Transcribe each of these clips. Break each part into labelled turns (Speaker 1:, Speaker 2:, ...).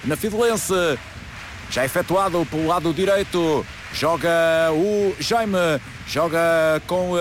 Speaker 1: Penafidelense. Já efetuado pelo lado direito. Joga o Jaime. Joga com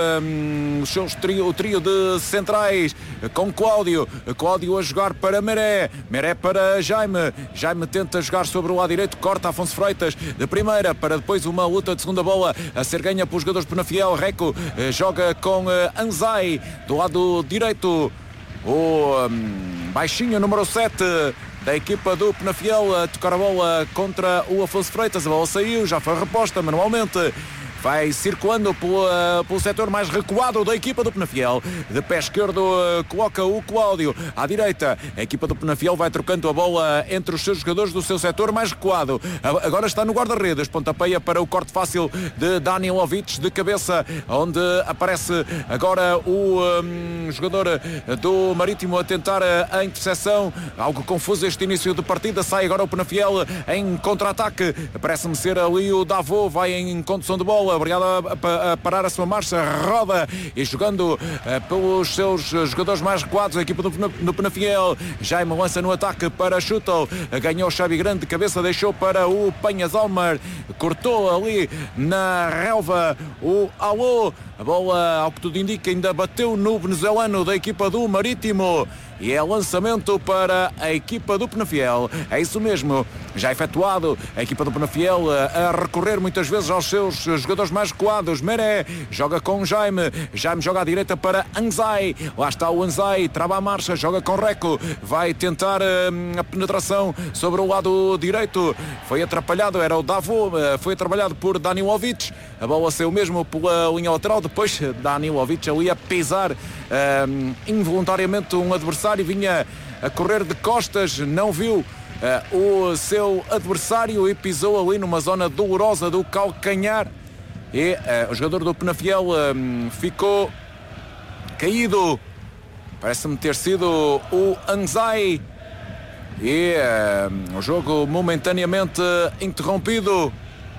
Speaker 1: o trio de centrais, com Cláudio a jogar para Meré para Jaime tenta jogar sobre o lado direito, corta Afonso Freitas de primeira, para depois uma luta de segunda bola a ser ganha pelos jogadores de Penafiel. Reco joga com Anzai do lado direito, o baixinho número 7 da equipa do Penafiel a tocar a bola contra o Afonso Freitas. A bola saiu, já foi reposta manualmente. Vai circulando pelo setor mais recuado da equipa do Penafiel. De pé esquerdo coloca o Cláudio. À direita, a equipa do Penafiel vai trocando a bola entre os seus jogadores do seu setor mais recuado. Agora está no guarda-redes. Pontapeia para o corte fácil de Danilovic de cabeça, onde aparece agora o jogador do Marítimo a tentar a interseção. Algo confuso este início de partida. Sai agora o Penafiel em contra-ataque. Parece-me ser ali o Davô. Vai em condução de bola. Obrigado a parar a sua marcha, roda e jogando pelos seus jogadores mais recuados, a equipa do Penafiel. Jaime lança no ataque para Schutel, ganhou o Xavi Grande de cabeça, deixou para o Penhas Almer, cortou ali na relva o Alô. A bola, ao que tudo indica, ainda bateu no venezuelano da equipa do Marítimo. E é lançamento para a equipa do Penafiel. É isso mesmo, já efetuado. A equipa do Penafiel a recorrer muitas vezes aos seus jogadores mais recuados. Meré joga com Jaime joga à direita para Anzai. Lá está o Anzai, trava a marcha, joga com Reco. Vai tentar a penetração sobre o lado direito. Foi atrapalhado, era o Davô. Foi atrapalhado por Danilovic. A bola saiu mesmo pela linha lateral. Depois Danilovic ali a pisar involuntariamente um adversário. Vinha a correr de costas, não viu o seu adversário e pisou ali numa zona dolorosa do calcanhar. E o jogador do Penafiel ficou caído. Parece-me ter sido o Anzai. E o jogo momentaneamente interrompido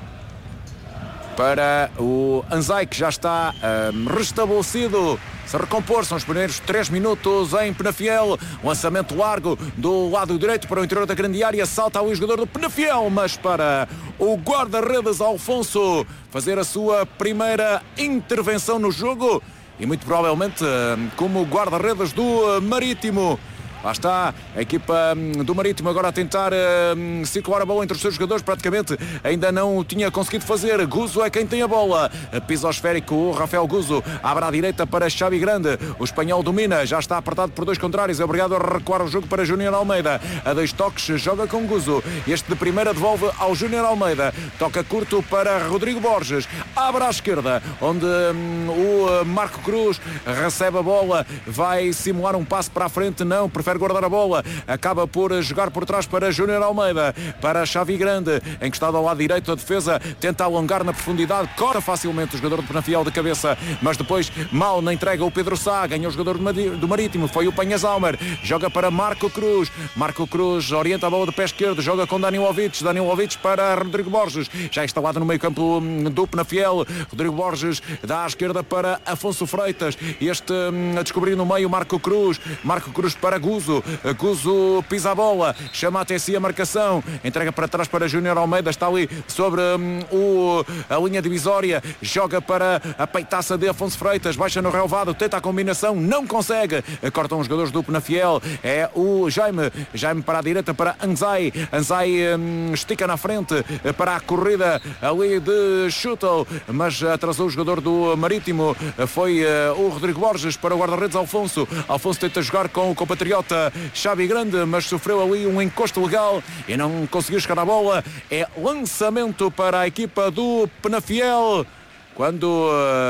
Speaker 1: para o Anzai, que já está restabelecido. Se recompor, são os primeiros 3 minutos em Penafiel. Lançamento largo do lado direito para o interior da grande área. Salta ali o jogador do Penafiel, mas para o guarda-redes Alfonso fazer a sua primeira intervenção no jogo. E muito provavelmente como guarda-redes do Marítimo. Lá está a equipa do Marítimo agora a tentar circular a bola entre os seus jogadores. Praticamente ainda não o tinha conseguido fazer. Guzo é quem tem a bola. Piso esférico, o Rafael Guzo abre à direita para Xavi Grande. O espanhol domina, já está apertado por dois contrários. É obrigado a recuar o jogo para Júnior Almeida. A 2 toques, joga com Guzo. Este de primeira devolve ao Júnior Almeida. Toca curto para Rodrigo Borges. Abre à esquerda, onde o Marco Cruz recebe a bola. Vai simular um passo para a frente, não, prefere guardar a bola, acaba por jogar por trás para Júnior Almeida, para Xavi Grande, encostado ao lado direito a defesa, tenta alongar na profundidade, corta facilmente o jogador do Penafiel de cabeça, mas depois mal na entrega o Pedro Sá, ganhou o jogador do Marítimo, foi o Penhas Almer, joga para Marco Cruz orienta a bola de pé esquerdo, joga com Danilovic para Rodrigo Borges, já instalado no meio campo do Penafiel. Rodrigo Borges dá à esquerda para Afonso Freitas, este a descobrir no meio Marco Cruz para Guzo pisa a bola, chama até si a marcação, entrega para trás para Júnior Almeida, está ali sobre a linha divisória, joga para a peitaça de Afonso Freitas, baixa no relvado, tenta a combinação, não consegue, cortam os jogadores do Penafiel, é o Jaime para a direita para Anzai estica na frente para a corrida ali de Schutel, mas atrasou o jogador do Marítimo, foi o Rodrigo Borges para o guarda-redes Alfonso tenta jogar com o compatriota Xavi Grande, mas sofreu ali um encosto legal e não conseguiu chegar à bola. É lançamento para a equipa do Penafiel quando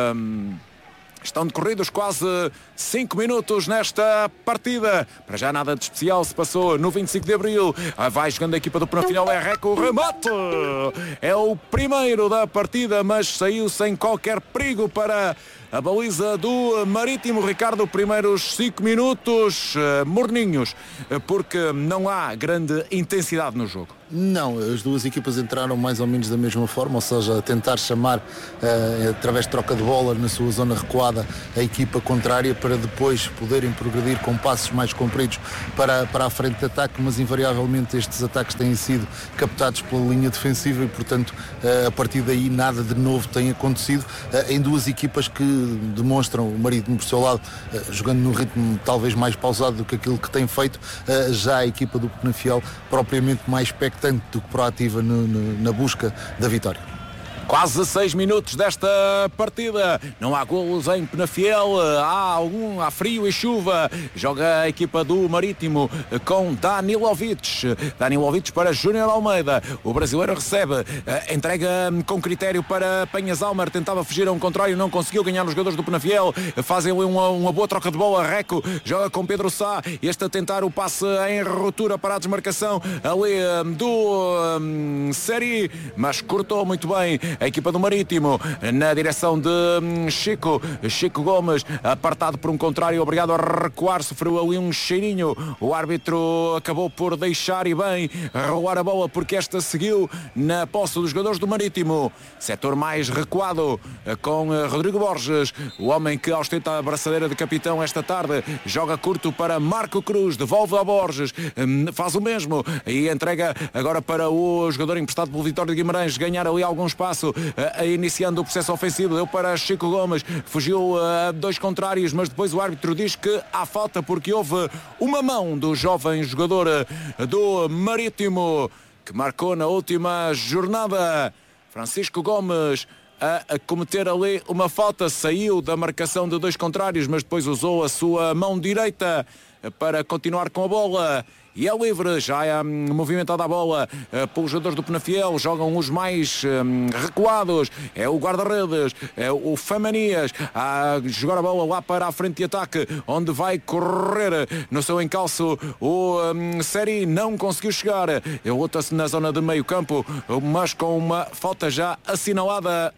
Speaker 1: estão decorridos quase 5 minutos nesta partida. Para já nada de especial se passou no 25 de Abril. Vai jogando a equipa do Penafiel, é Reco, remate! É o primeiro da partida, mas saiu sem qualquer perigo para a baliza do Marítimo. Ricardo, primeiros 5 minutos morninhos, porque não há grande intensidade no jogo.
Speaker 2: Não, as duas equipas entraram mais ou menos da mesma forma, ou seja, a tentar chamar através de troca de bola na sua zona recuada a equipa contrária para depois poderem progredir com passos mais compridos para a frente de ataque, mas invariavelmente estes ataques têm sido captados pela linha defensiva e portanto a partir daí nada de novo tem acontecido em duas equipas que demonstram, o Marítimo por seu lado jogando num ritmo talvez mais pausado do que aquilo que tem feito, já a equipa do Penafiel propriamente mais expectante do que proativa na busca da vitória.
Speaker 1: Quase 6 minutos desta partida, não há golos em Penafiel, há frio e chuva. Joga a equipa do Marítimo com Danilovic para Júnior Almeida. O brasileiro recebe, entrega com critério para Penhas-Almar, tentava fugir a um contrário, não conseguiu ganhar os jogadores do Penafiel. Fazem uma boa troca de bola. Reco joga com Pedro Sá, este a tentar o passe em ruptura para a desmarcação ali do Seri, mas cortou muito bem a equipa do Marítimo na direção de Chico Gomes, apartado por um contrário, obrigado a recuar, sofreu ali um cheirinho, o árbitro acabou por deixar e bem rolar a bola porque esta seguiu na posse dos jogadores do Marítimo. Setor mais recuado com Rodrigo Borges, o homem que ostenta a braçadeira de capitão esta tarde, joga curto para Marco Cruz, devolve a Borges, faz o mesmo e entrega agora para o jogador emprestado pelo Vitória de Guimarães, ganhar ali algum espaço, iniciando o processo ofensivo, deu para Chico Gomes, fugiu a dois contrários, mas depois o árbitro diz que há falta porque houve uma mão do jovem jogador do Marítimo que marcou na última jornada, Francisco Gomes, a cometer ali uma falta, saiu da marcação de dois contrários, mas depois usou a sua mão direita para continuar com a bola. E é livre, já é movimentada a bola pelos jogadores do Penafiel, jogam os mais recuados, é o guarda-redes, é o Famanias, a jogar a bola lá para a frente de ataque, onde vai correr no seu encalço o Seri, não conseguiu chegar, luta-se na zona de meio campo, mas com uma falta já assinalada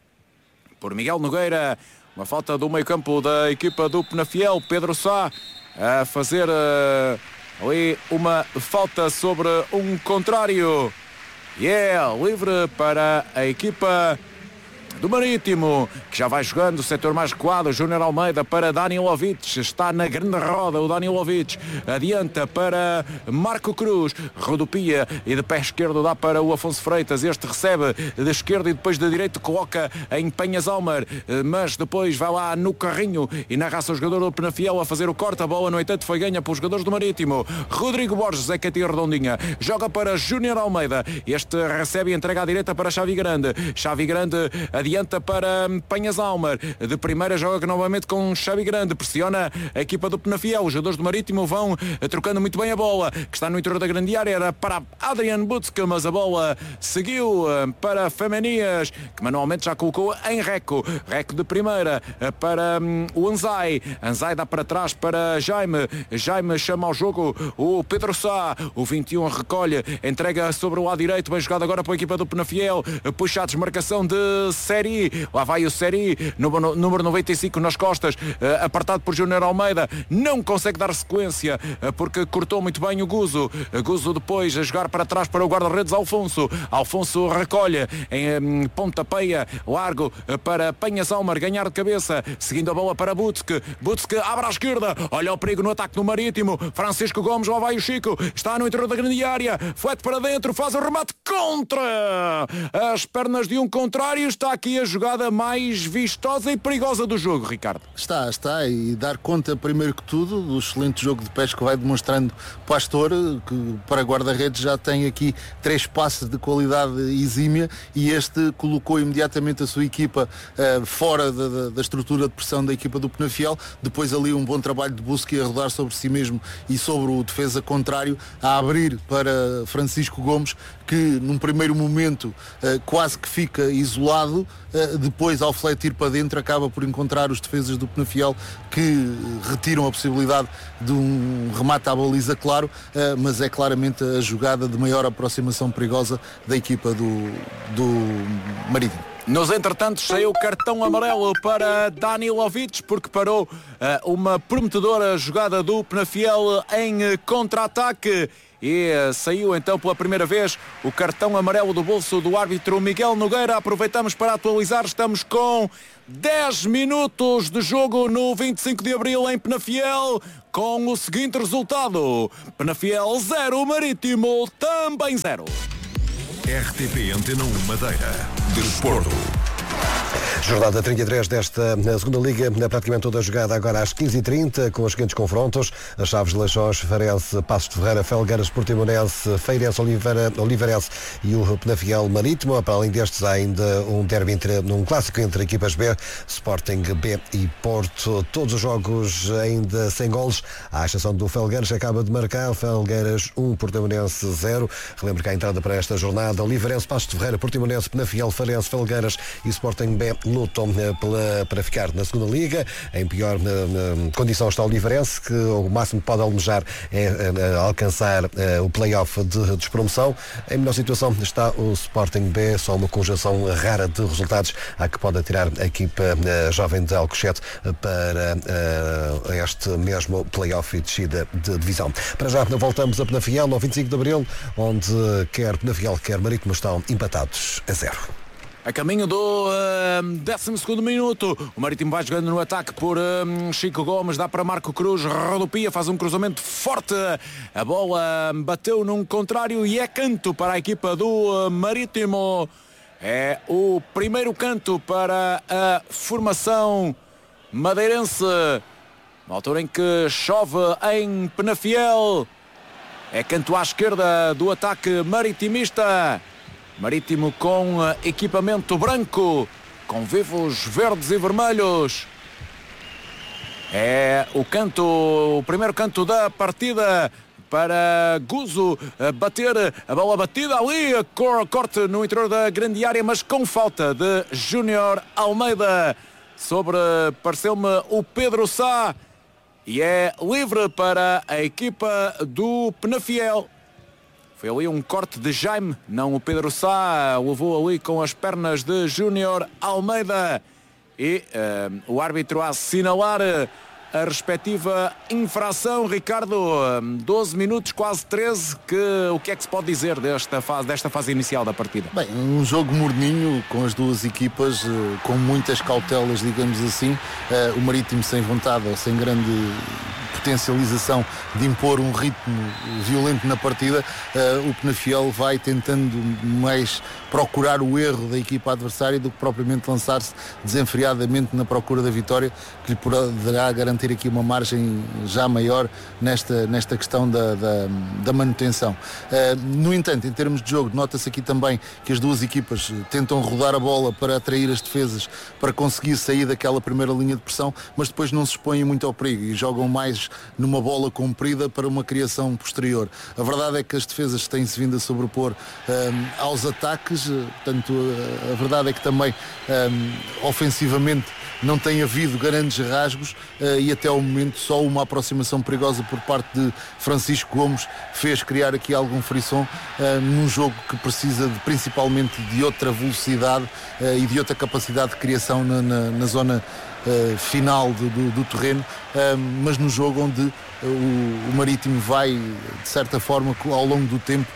Speaker 1: por Miguel Nogueira, uma falta do meio campo da equipa do Penafiel, Pedro Sá a fazer ali uma falta sobre um contrário. E é livre para a equipa do Marítimo, que já vai jogando o setor mais recuado. Júnior Almeida para Danilovic, está na grande roda o Danilovic, adianta para Marco Cruz, rodopia e de pé esquerdo dá para o Afonso Freitas, este recebe de esquerda e depois de direito coloca em Penhas-Almar, mas depois vai lá no carrinho e na raça o jogador do Penafiel a fazer o corte, a bola no entanto foi ganha pelos jogadores do Marítimo. Rodrigo Borges é catia redondinha, joga para Júnior Almeida, este recebe e entrega à direita para Xavi Grande, adianta para Penhas-Almar, de primeira joga novamente com Xavi Grande, pressiona a equipa do Penafiel, os jogadores do Marítimo vão trocando muito bem a bola, que está no interior da grande área, era para Adrian Butzke, mas a bola seguiu para Femenias, que manualmente já colocou em Reco de primeira para o Anzai dá para trás para Jaime chama ao jogo o Pedro Sá, o 21 recolhe, entrega sobre o lado direito, bem jogado agora para a equipa do Penafiel, puxa a desmarcação de Seri, lá vai o Seri, número 95 nas costas, apartado por Júnior Almeida, não consegue dar sequência porque cortou muito bem o Guzo depois a jogar para trás para o guarda-redes Alfonso recolhe em pontapeia largo para Penhas-Almar, ganhar de cabeça, seguindo a bola para Butzke abre à esquerda, olha o perigo no ataque do Marítimo, Francisco Gomes, lá vai o Chico, está no interior da grande área, flete para dentro, faz o remate contra as pernas de um contrário, está aqui a jogada mais vistosa e perigosa do jogo, Ricardo.
Speaker 2: Está, e dar conta primeiro que tudo do excelente jogo de pés que vai demonstrando Pastor, que para guarda-redes já tem aqui 3 passes de qualidade exímia e este colocou imediatamente a sua equipa fora da estrutura de pressão da equipa do Penafiel, depois ali um bom trabalho de Busque a rodar sobre si mesmo e sobre o defesa contrário, a abrir para Francisco Gomes, que num primeiro momento quase que fica isolado, depois ao fletir para dentro acaba por encontrar os defesas do Penafiel que retiram a possibilidade de um remate à baliza, claro, mas é claramente a jogada de maior aproximação perigosa da equipa do Marítimo.
Speaker 1: Nos entretanto saiu cartão amarelo para Danilovic porque parou uma prometedora jogada do Penafiel em contra-ataque e saiu então pela primeira vez o cartão amarelo do bolso do árbitro Miguel Nogueira. Aproveitamos para atualizar, estamos com 10 minutos de jogo no 25 de Abril em Penafiel com o seguinte resultado: Penafiel 0, Marítimo também 0.
Speaker 3: RTP Antena 1 Madeira. Desporto.
Speaker 4: Jornada 33 desta segunda Liga, praticamente toda jogada agora às 15h30, com os seguintes confrontos: as Chaves de Leixões, Farense, Passos de Ferreira, Felgueiras, Portimonense, Feirense, Oliveirense e o Penafiel Marítimo. Para além destes, há ainda um derby um clássico entre equipas B, Sporting B e Porto. Todos os jogos ainda sem golos, à exceção do Felgueiras, que acaba de marcar. Felgueiras 1, Portimonense 0. Relembro que a entrada para esta jornada: Oliveirense, Passos de Ferreira, Portimonense, Penafiel, Farense, Felgueiras e Sporting B lutam para ficar na segunda Liga. Em pior condição está o Oliveirense, que o máximo que pode almejar é alcançar o play-off de despromoção. Em melhor situação está o Sporting B, só uma conjunção rara de resultados a que pode atirar a equipa jovem de Alcochete para este mesmo play-off e descida de divisão. Para já voltamos a Penafiel, no 25 de Abril, onde quer Penafiel quer Marítimo estão empatados a 0.
Speaker 1: A caminho do 12º minuto, o Marítimo vai jogando no ataque por Chico Gomes, dá para Marco Cruz, rodopia, faz um cruzamento forte, a bola bateu num contrário e é canto para a equipa do Marítimo. É o primeiro canto para a formação madeirense, na altura em que chove em Penafiel. É canto à esquerda do ataque maritimista. Marítimo com equipamento branco, com vivos verdes e vermelhos. É o primeiro canto da partida para Guzo bater, a bola batida ali, corte no interior da grande área, mas com falta de Júnior Almeida sobre, pareceu-me, o Pedro Sá, e é livre para a equipa do Penafiel. Foi ali um corte de Jaime, não o Pedro Sá, levou ali com as pernas de Júnior Almeida e o árbitro a assinalar a respectiva infração. Ricardo, 12 minutos, quase 13, o que é que se pode dizer desta fase inicial da partida?
Speaker 2: Bem, um jogo morninho com as duas equipas, com muitas cautelas, digamos assim. O Marítimo sem vontade ou sem grande potencialização de impor um ritmo violento na partida. O Penafiel vai tentando mais procurar o erro da equipa adversária do que propriamente lançar-se desenfreadamente na procura da vitória, que lhe poderá garantir aqui uma margem já maior nesta questão da manutenção. No entanto, em termos de jogo, nota-se aqui também que as duas equipas tentam rodar a bola para atrair as defesas, para conseguir sair daquela primeira linha de pressão, mas depois não se expõem muito ao perigo e jogam mais numa bola comprida para uma criação posterior. A verdade é que as defesas têm-se vindo a sobrepor aos ataques, portanto a verdade é que também ofensivamente não tem havido grandes rasgos e até ao momento só uma aproximação perigosa por parte de Francisco Gomes fez criar aqui algum frisson num jogo que precisa principalmente de outra velocidade e de outra capacidade de criação na zona final do terreno, mas no jogo onde o Marítimo vai, de certa forma, ao longo do tempo,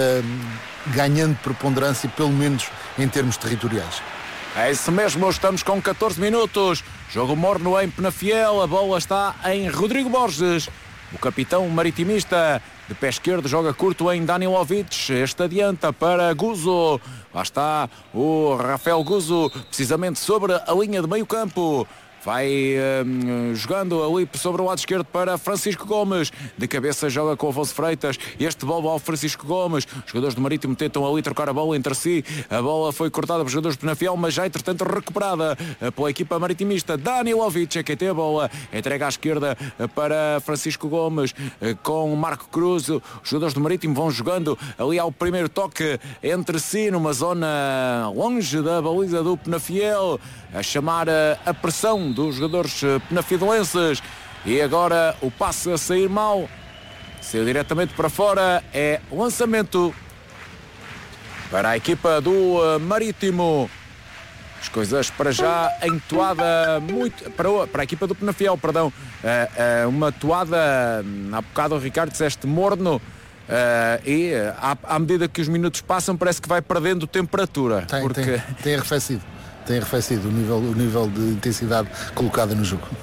Speaker 2: ganhando preponderância, pelo menos em termos territoriais.
Speaker 1: É isso mesmo, estamos com 14 minutos, jogo morno em Penafiel, a bola está em Rodrigo Borges, o capitão maritimista. De pé esquerdo joga curto em Danilovic, este adianta para Guzo, lá está o Rafael Guzo, precisamente sobre a linha de meio campo. Vai jogando ali sobre o lado esquerdo para Francisco Gomes. De cabeça joga com o Afonso Freitas. Este bola ao Francisco Gomes. Os jogadores do Marítimo tentam ali trocar a bola entre si. A bola foi cortada pelos jogadores do Penafiel, mas já entretanto recuperada pela equipa maritimista. Danilovic é quem tem a bola. Entrega à esquerda para Francisco Gomes com Marco Cruz. Os jogadores do Marítimo vão jogando ali ao primeiro toque entre si, numa zona longe da baliza do Penafiel, a chamar a pressão dos jogadores penafielenses. E agora o passe a sair mal, saiu diretamente para fora, é lançamento para a equipa do Marítimo. As coisas para já em toada muito para a equipa do Penafiel, perdão. Uma toada, há bocado o Ricardo disseste morno, e à medida que os minutos passam parece que vai perdendo temperatura.
Speaker 2: Tem arrefecido. Tem arrefecido o nível de intensidade colocada no jogo.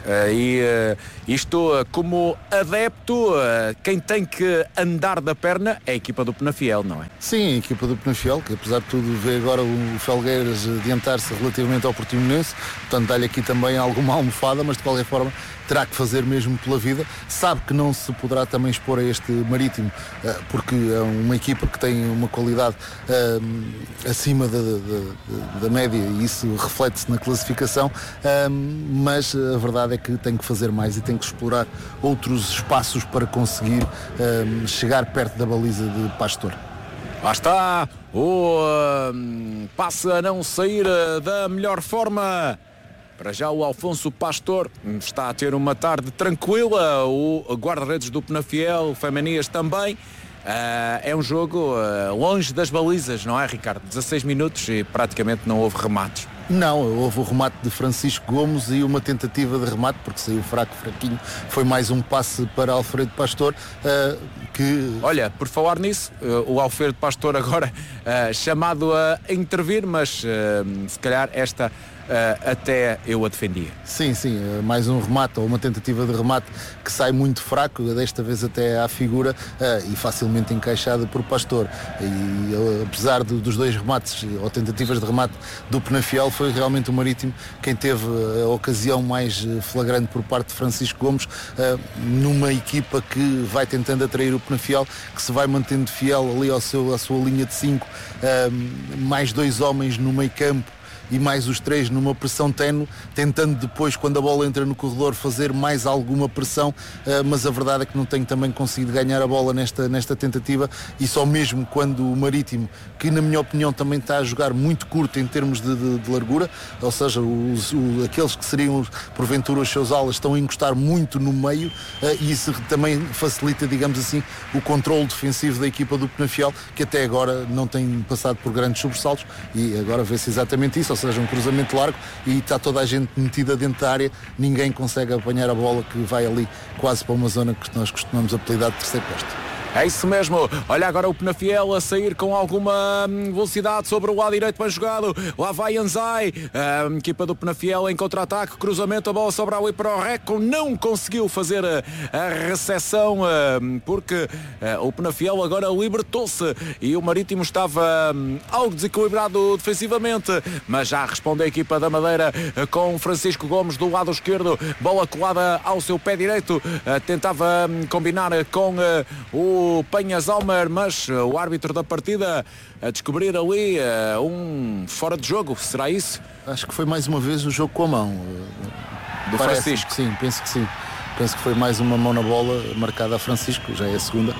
Speaker 1: Isto como adepto, quem tem que andar da perna é a equipa do Penafiel, não é?
Speaker 2: Sim, a equipa do Penafiel, que apesar de tudo vê agora o Felgueiras adiantar-se relativamente ao Portimonense, portanto dá-lhe aqui também alguma almofada, mas de qualquer forma terá que fazer mesmo pela vida. Sabe que não se poderá também expor a este Marítimo, porque é uma equipa que tem uma qualidade acima da média e isso reflete-se na classificação, mas a verdade é que tem que fazer mais e tem que explorar outros espaços para conseguir chegar perto da baliza de Pastor.
Speaker 1: Lá está o passe a não sair da melhor forma. Para já o Alfonso Pastor está a ter uma tarde tranquila, o guarda-redes do Penafiel, o Femenias também. É um jogo longe das balizas, não é, Ricardo? 16 minutos e praticamente não houve remates.
Speaker 2: Não, houve o remate de Francisco Gomes e uma tentativa de remate, porque saiu fraquinho. Foi mais um passe para Alfredo Pastor, que...
Speaker 1: Olha, por falar nisso, o Alfredo Pastor agora chamado a intervir, mas se calhar esta... até eu a defendia.
Speaker 2: Sim, mais um remate ou uma tentativa de remate que sai muito fraco, desta vez até à figura, e facilmente encaixada por Pastor. E apesar dos dois remates ou tentativas de remate do Penafiel, foi realmente o Marítimo quem teve a ocasião mais flagrante por parte de Francisco Gomes, numa equipa que vai tentando atrair o Penafiel, que se vai mantendo fiel ali à sua linha de 5, mais dois homens no meio campo e mais os três numa pressão ténue, tentando depois, quando a bola entra no corredor, fazer mais alguma pressão, mas a verdade é que não tem também conseguido ganhar a bola nesta tentativa, e só mesmo quando o Marítimo, que na minha opinião também está a jogar muito curto em termos de largura, ou seja, aqueles que seriam porventura os seus alas estão a encostar muito no meio, e isso também facilita, digamos assim, o controle defensivo da equipa do Penafiel, que até agora não tem passado por grandes sobressaltos, e agora vê-se exatamente isso, ou seja, um cruzamento largo e está toda a gente metida dentro da área, ninguém consegue apanhar a bola, que vai ali quase para uma zona que nós costumamos apelidar de terceiro posto.
Speaker 1: É isso mesmo. Olha agora o Penafiel a sair com alguma velocidade sobre o lado direito, bem jogado. Lá vai Anzai. A equipa do Penafiel em contra-ataque. Cruzamento, a bola sobra ali para o Reco. Não conseguiu fazer a recepção porque o Penafiel agora libertou-se e o Marítimo estava algo desequilibrado defensivamente. Mas já responde a equipa da Madeira com Francisco Gomes do lado esquerdo. Bola colada ao seu pé direito. Tentava combinar com o Penhas Almer, mas o árbitro da partida a descobrir ali um fora de jogo. Será isso?
Speaker 2: Acho que foi mais uma vez o jogo com a mão
Speaker 1: do Francisco.
Speaker 2: Que sim, penso que sim. Penso que foi mais uma mão na bola marcada a Francisco, já é a segunda.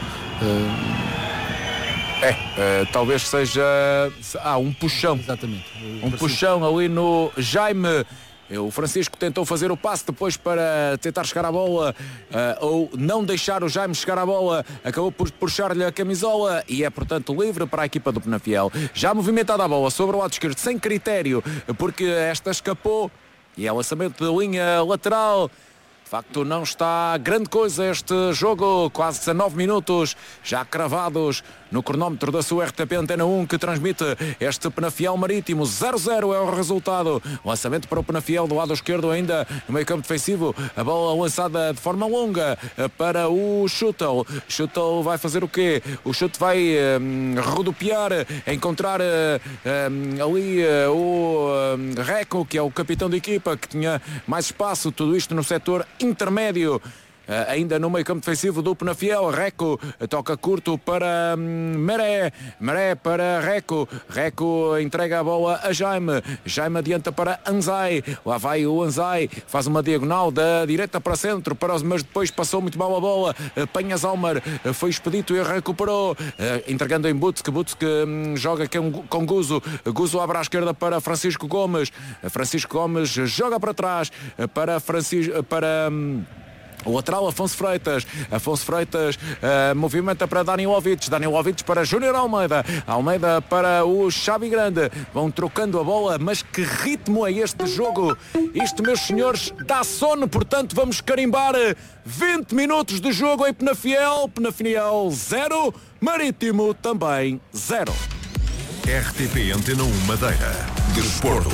Speaker 1: Talvez seja um puxão.
Speaker 2: Exatamente.
Speaker 1: Um puxão ali no Jaime. O Francisco tentou fazer o passe depois para tentar chegar à bola, ou não deixar o Jaime chegar à bola, acabou por puxar-lhe a camisola e é portanto livre para a equipa do Penafiel. Já movimentada a bola sobre o lado esquerdo sem critério, porque esta escapou e é lançamento de linha lateral. De facto não está grande coisa este jogo, quase 19 minutos já cravados no cronómetro da sua RTP Antena 1, que transmite este Penafiel Marítimo. 0-0 é o resultado. Lançamento para o Penafiel do lado esquerdo, ainda no meio campo defensivo, a bola lançada de forma longa para o Schutel. Schutel vai fazer o quê? O Schutel vai rodopiar, encontrar ali o Reco, que é o capitão da equipa, que tinha mais espaço, tudo isto no setor intermédio. Ainda no meio campo defensivo do Penafiel, Reco toca curto para Maré para Reco entrega a bola a Jaime adianta para Anzai, lá vai o Anzai, faz uma diagonal da direita para centro, mas depois passou muito mal a bola. Penhas Almer foi expedito e recuperou, entregando em Butz, que joga com Guzo abre à esquerda para Francisco Gomes joga para trás para O lateral Afonso Freitas movimenta para Danilovic para Júnior Almeida para o Xavi Grande, vão trocando a bola, mas que ritmo é este jogo? Isto, meus senhores, dá sono, portanto vamos carimbar 20 minutos de jogo em Penafiel 0, Marítimo também 0.
Speaker 3: RTP Antena 1 Madeira. Desporto.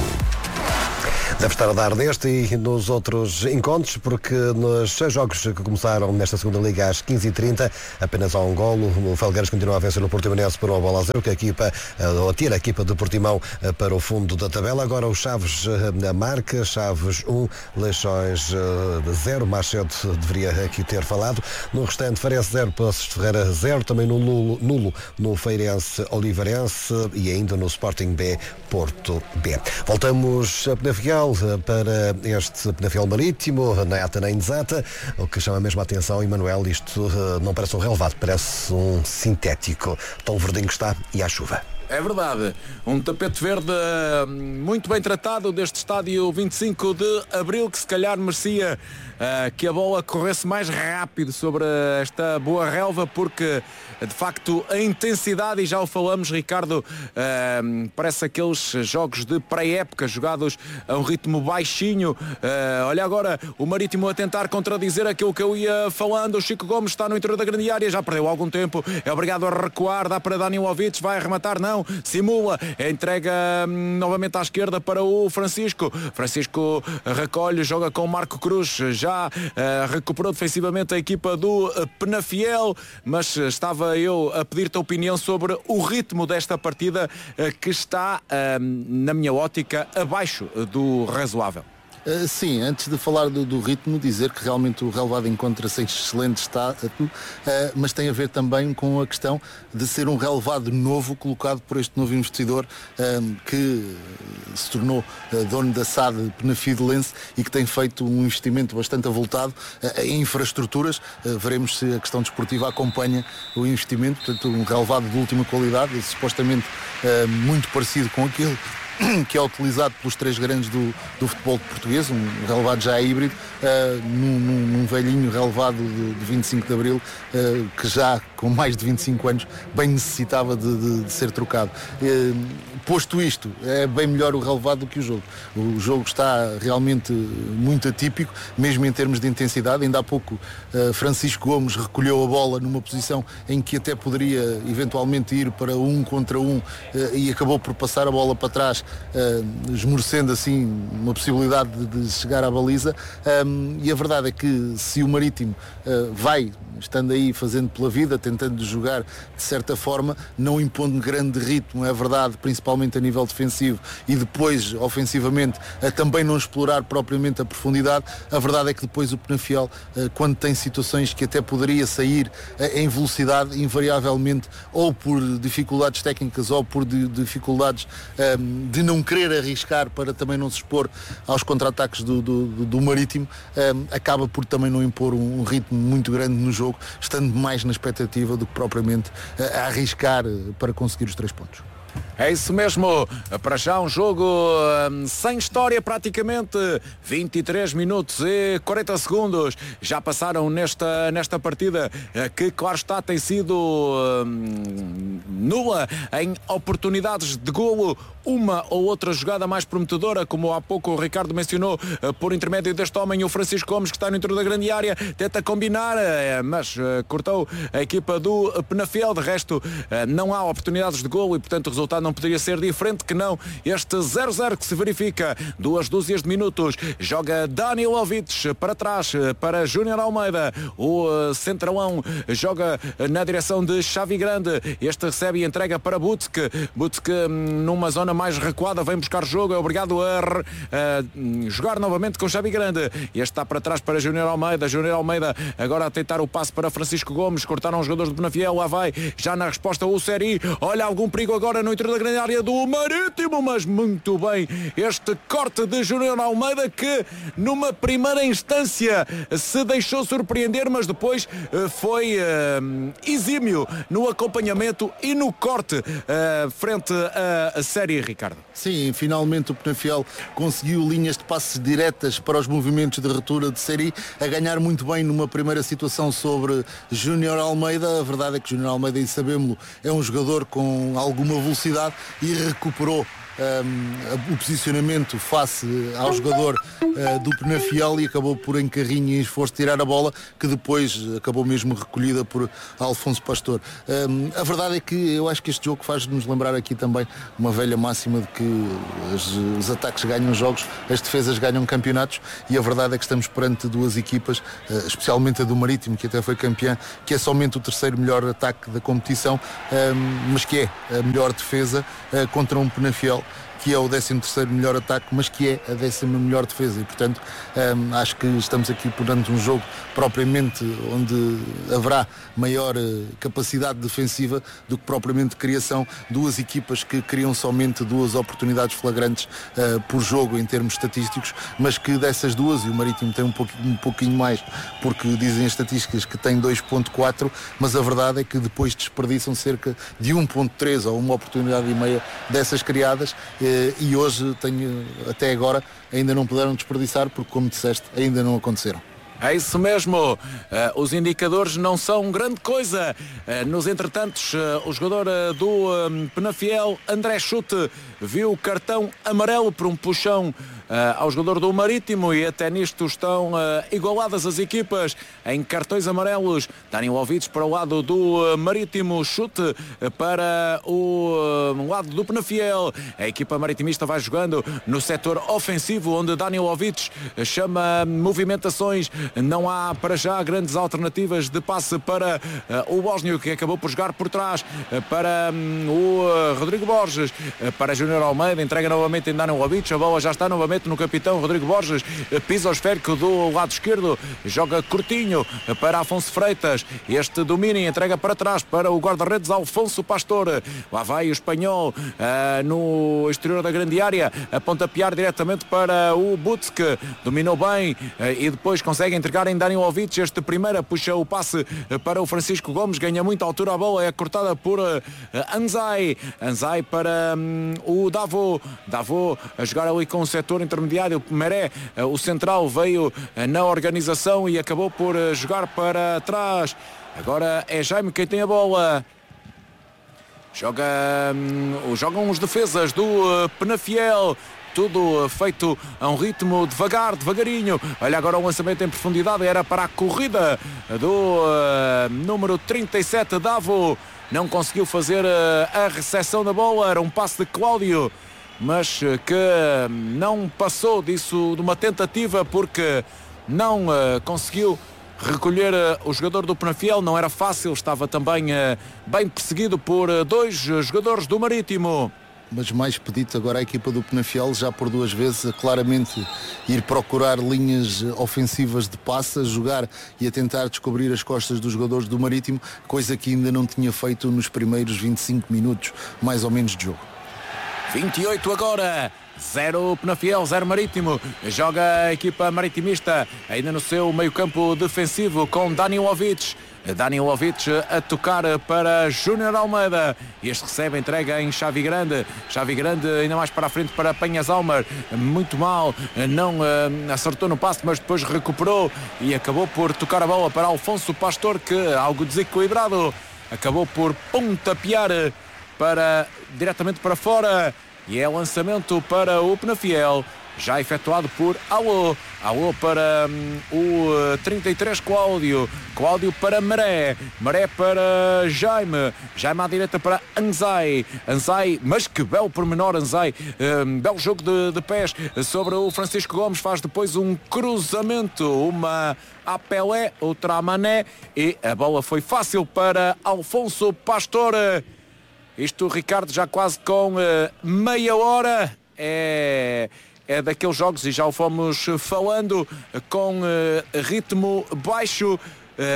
Speaker 4: Deve estar a dar neste e nos outros encontros, porque nos 6 jogos que começaram nesta segunda liga às 15h30, apenas há um golo. O Felgueiras continua a vencer o Portimonense por 1-0, que tira a equipa de Portimão para o fundo da tabela. Agora o Chaves marca, Chaves 1, Leixões 0, mais cedo deveria aqui ter falado. No restante, Farense 0, Passos de Ferreira 0, também nulo no Feirense Oliveirense e ainda no Sporting B, Porto B. Voltamos a Penafiel para este Penafiel Marítimo, na ata nem desata. O que chama mesmo a atenção, Emanuel, isto não parece um relevado, parece um sintético. Tão verdinho que está e à chuva.
Speaker 1: É verdade, um tapete verde muito bem tratado deste estádio 25 de Abril, que se calhar merecia que a bola corresse mais rápido sobre esta boa relva, porque de facto a intensidade, e já o falamos, Ricardo, parece aqueles jogos de pré-época jogados a um ritmo baixinho. Olha agora o Marítimo a tentar contradizer aquilo que eu ia falando. O Chico Gomes está no interior da grande área, já perdeu algum tempo, é obrigado a recuar, dá para Danilovic, vai arrematar, não, simula, entrega novamente à esquerda para o Francisco recolhe, joga com o Marco Cruz, já recuperou defensivamente a equipa do Penafiel, mas estava eu a pedir-te a opinião sobre o ritmo desta partida, que está, na minha ótica, abaixo do razoável.
Speaker 2: Sim, antes de falar do ritmo, dizer que realmente o relevado encontra-se em excelente estado, mas tem a ver também com a questão de ser um relevado novo colocado por este novo investidor, que se tornou dono da SAD Penafidelense e que tem feito um investimento bastante avultado em infraestruturas. Veremos se a questão desportiva acompanha o investimento. Portanto, um relevado de última qualidade, supostamente muito parecido com aquele que é utilizado pelos 3 grandes do futebol português, um relevado já híbrido, num velhinho relevado de 25 de Abril, que já com mais de 25 anos bem necessitava de ser trocado. Posto isto, é bem melhor o relevado do que o jogo. O jogo está realmente muito atípico, mesmo em termos de intensidade. Ainda há pouco Francisco Gomes recolheu a bola numa posição em que até poderia eventualmente ir para 1 contra 1 e acabou por passar a bola para trás, esmorecendo assim uma possibilidade de chegar à baliza. E a verdade é que se o Marítimo vai estando aí fazendo pela vida, tentando jogar de certa forma, não impondo grande ritmo, é verdade, principalmente a nível defensivo, e depois ofensivamente também não explorar propriamente a profundidade, a verdade é que depois o Penafiel, quando tem situações que até poderia sair em velocidade, invariavelmente, ou por dificuldades técnicas ou por dificuldades de não querer arriscar para também não se expor aos contra-ataques do Marítimo, acaba por também não impor um ritmo muito grande no jogo, estando mais na expectativa do que propriamente a arriscar para conseguir os 3 pontos.
Speaker 1: É isso mesmo, para já um jogo sem história praticamente, 23 minutos e 40 segundos já passaram nesta partida, que claro está tem sido nula em oportunidades de golo, uma ou outra jogada mais prometedora, como há pouco o Ricardo mencionou, por intermédio deste homem, o Francisco Gomes, que está no interior da grande área, tenta combinar, mas cortou a equipa do Penafiel. De resto, não há oportunidades de golo e portanto o resultado não poderia ser diferente que não este 0-0 que se verifica. 2 dúzias de minutos, joga Danilovic para trás para Júnior Almeida, o centralão joga na direção de Xavi Grande, este recebe e entrega para Butsk numa zona mais recuada, vem buscar jogo, é obrigado a jogar novamente com Xavi Grande, este está para trás para Júnior Almeida agora a tentar o passe para Francisco Gomes, cortaram os jogadores do Penafiel, lá vai, já na resposta o Seri, olha algum perigo agora no interior da grande área do Marítimo, mas muito bem este corte de Júnior Almeida, que numa primeira instância se deixou surpreender, mas depois foi exímio no acompanhamento e no corte frente à série, Ricardo.
Speaker 2: Sim, finalmente o Penafiel conseguiu linhas de passes diretas para os movimentos de ruptura de série, a ganhar muito bem numa primeira situação sobre Júnior Almeida. A verdade é que Júnior Almeida, e sabemos-lo, é um jogador com alguma velocidade e recuperou o posicionamento face ao jogador do Penafiel e acabou por, em carrinho e esforço, tirar a bola, que depois acabou mesmo recolhida por Alfonso Pastor. A verdade é que eu acho que este jogo faz-nos lembrar aqui também uma velha máxima de que os ataques ganham jogos, as defesas ganham campeonatos, e a verdade é que estamos perante duas equipas, especialmente a do Marítimo, que até foi campeã, que é somente o terceiro melhor ataque da competição, mas que é a melhor defesa contra um Penafiel que é o 13º melhor ataque, mas que é a 10ª melhor defesa, e portanto acho que estamos aqui perante um jogo propriamente onde haverá maior capacidade defensiva do que propriamente de criação. Duas equipas que criam somente 2 oportunidades flagrantes por jogo em termos estatísticos, mas que dessas duas, e o Marítimo tem um pouquinho mais, porque dizem as estatísticas que tem 2.4, mas a verdade é que depois desperdiçam cerca de 1.3 ou uma oportunidade e meia dessas criadas, e hoje até agora ainda não puderam desperdiçar, porque, como disseste, ainda não aconteceram.
Speaker 1: É isso mesmo, os indicadores não são grande coisa. Nos entretantos, o jogador do Penafiel, André Chute, viu o cartão amarelo por um puxão ao jogador do Marítimo, e até nisto estão igualadas as equipas em cartões amarelos. Daniel Ovides para o lado do Marítimo, Chute para o lado do Penafiel. A equipa maritimista vai jogando no setor ofensivo, onde Daniel Ovides chama movimentações. Não há para já grandes alternativas de passe para o Bósnio, que acabou por jogar por trás para o Rodrigo Borges, para Júnior Almeida, entrega novamente em Daniel Ovides, a bola já está novamente no capitão Rodrigo Borges, pisa o esférico do lado esquerdo, joga curtinho para Afonso Freitas, este domina e entrega para trás para o guarda-redes Alfonso Pastor. Lá vai o espanhol no exterior da grande área, a pontapear diretamente para o Butz, que dominou bem e depois consegue entregar em Daniel Ovides. Este primeiro puxa o passe para o Francisco Gomes, ganha muita altura, a bola é cortada por Anzai para o Davo a jogar ali com o setor intermediário. Meré, o central, veio na organização e acabou por jogar para trás. Agora é Jaime quem tem a bola. Jogam os defesas do Penafiel. Tudo feito a um ritmo devagarinho. Olha agora o lançamento em profundidade, era para a corrida do número 37, Davo. Não conseguiu fazer a recepção da bola, era um passe de Cláudio, mas que não passou disso de uma tentativa, porque não conseguiu recolher o jogador do Penafiel. Não era fácil, estava também bem perseguido por 2 jogadores do Marítimo.
Speaker 2: Mas mais pedido agora à equipa do Penafiel, já por 2 vezes, a claramente ir procurar linhas ofensivas de passe, a jogar e a tentar descobrir as costas dos jogadores do Marítimo, coisa que ainda não tinha feito nos primeiros 25 minutos, mais ou menos, de jogo.
Speaker 1: 28 agora, 0 Penafiel, 0 Marítimo. Joga a equipa maritimista ainda no seu meio-campo defensivo com Daniel Ovides. Daniel Ovides a tocar para Júnior Almeida. Este recebe, entrega em Xavi Grande ainda mais para a frente para Penhas Almer. Muito mal, não acertou no passe, mas depois recuperou e acabou por tocar a bola para Alfonso Pastor, que, algo desequilibrado, acabou por pontapear diretamente para fora, e é lançamento para o Penafiel, já efetuado por Alô para o 33, Cláudio para Maré para Jaime à direita para Anzai, mas que belo pormenor, Anzai, belo jogo de pés sobre o Francisco Gomes, faz depois um cruzamento, uma a Pelé, outra a Mané, e a bola foi fácil para Alfonso Pastor. Isto, Ricardo, já quase com meia hora, é daqueles jogos, e já o fomos falando, com ritmo baixo.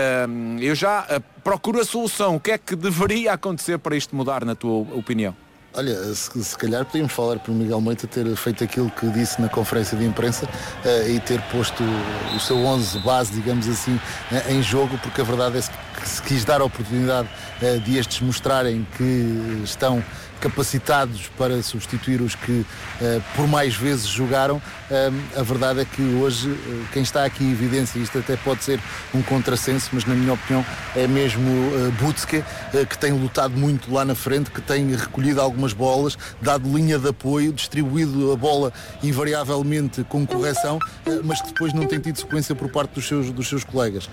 Speaker 1: Eu já procuro a solução. O que é que deveria acontecer para isto mudar, na tua opinião?
Speaker 2: Olha, se calhar podíamos falar para o Miguel Moita ter feito aquilo que disse na conferência de imprensa e ter posto o seu 11 base, digamos assim, em jogo, porque a verdade é que se quis dar a oportunidade de estes mostrarem que estão capacitados para substituir os que por mais vezes jogaram. A verdade é que hoje quem está aqui em evidência, isto até pode ser um contrassenso, mas na minha opinião é mesmo Butzke, que tem lutado muito lá na frente, que tem recolhido algumas bolas, dado linha de apoio, distribuído a bola invariavelmente com correção, mas que depois não tem tido sequência por parte dos seus colegas.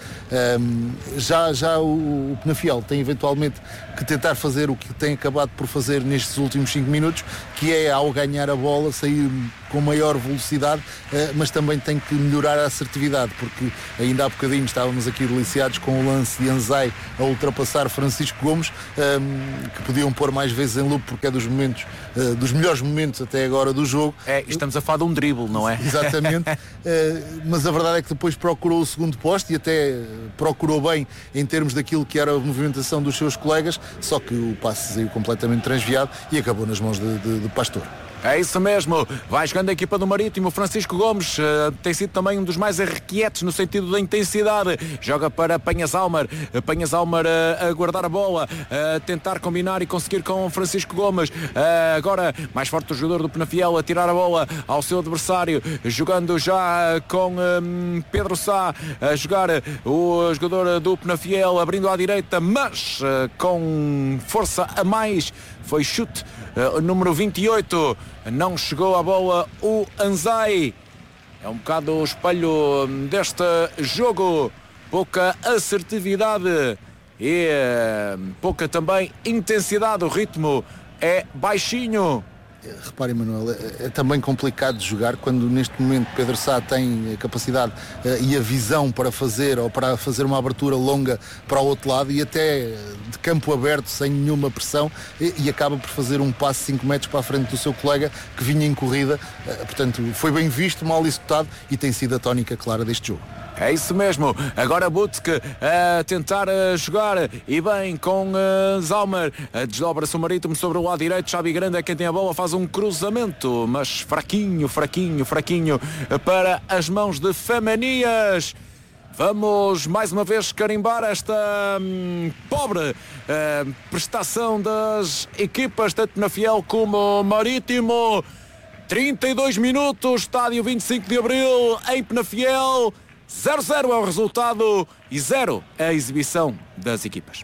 Speaker 2: Já o Penafiel tem eventualmente que tentar fazer o que tem acabado por fazer nestes últimos 5 minutos, que é, ao ganhar a bola, sair com maior velocidade, mas também tem que melhorar a assertividade, porque ainda há bocadinho estávamos aqui deliciados com o lance de Anzai a ultrapassar Francisco Gomes, que podiam pôr mais vezes em loop, porque é dos melhores momentos até agora do jogo.
Speaker 1: Estamos a falar de um drible, não é?
Speaker 2: Exatamente. Mas a verdade é que depois procurou o segundo poste e até procurou bem em termos daquilo que era a movimentação dos seus colegas, só que o passe saiu completamente transviado e acabou nas mãos de Pastor.
Speaker 1: É isso mesmo, vai jogando a equipa do Marítimo. Francisco Gomes tem sido também um dos mais irrequietos no sentido da intensidade, joga para Penhas Almer a guardar a bola, a tentar combinar e conseguir com Francisco Gomes, agora mais forte o jogador do Penafiel a tirar a bola ao seu adversário, jogando já com Pedro Sá, a jogar o jogador do Penafiel, abrindo à direita, mas com força a mais, foi chute, número 28, não chegou à bola o Anzai. É um bocado o espelho deste jogo, pouca assertividade e pouca também intensidade, o ritmo é baixinho.
Speaker 2: Repare, Manuel, é também complicado de jogar quando neste momento Pedro Sá tem a capacidade e a visão para fazer uma abertura longa para o outro lado e até de campo aberto sem nenhuma pressão e acaba por fazer um passe 5 metros para a frente do seu colega que vinha em corrida. Portanto, foi bem visto, mal executado e tem sido a tónica clara deste jogo.
Speaker 1: É isso mesmo, agora Butzke a tentar jogar e bem com Zalmer, desdobra-se o Marítimo sobre o lado direito, Xabi Grande é quem tem a bola, faz um cruzamento, mas fraquinho para as mãos de Femenias. Vamos mais uma vez carimbar esta pobre prestação das equipas, tanto na Fiel como Marítimo. 32 minutos, estádio 25 de Abril em Penafiel. 0-0 é o resultado e 0 é a exibição das equipas.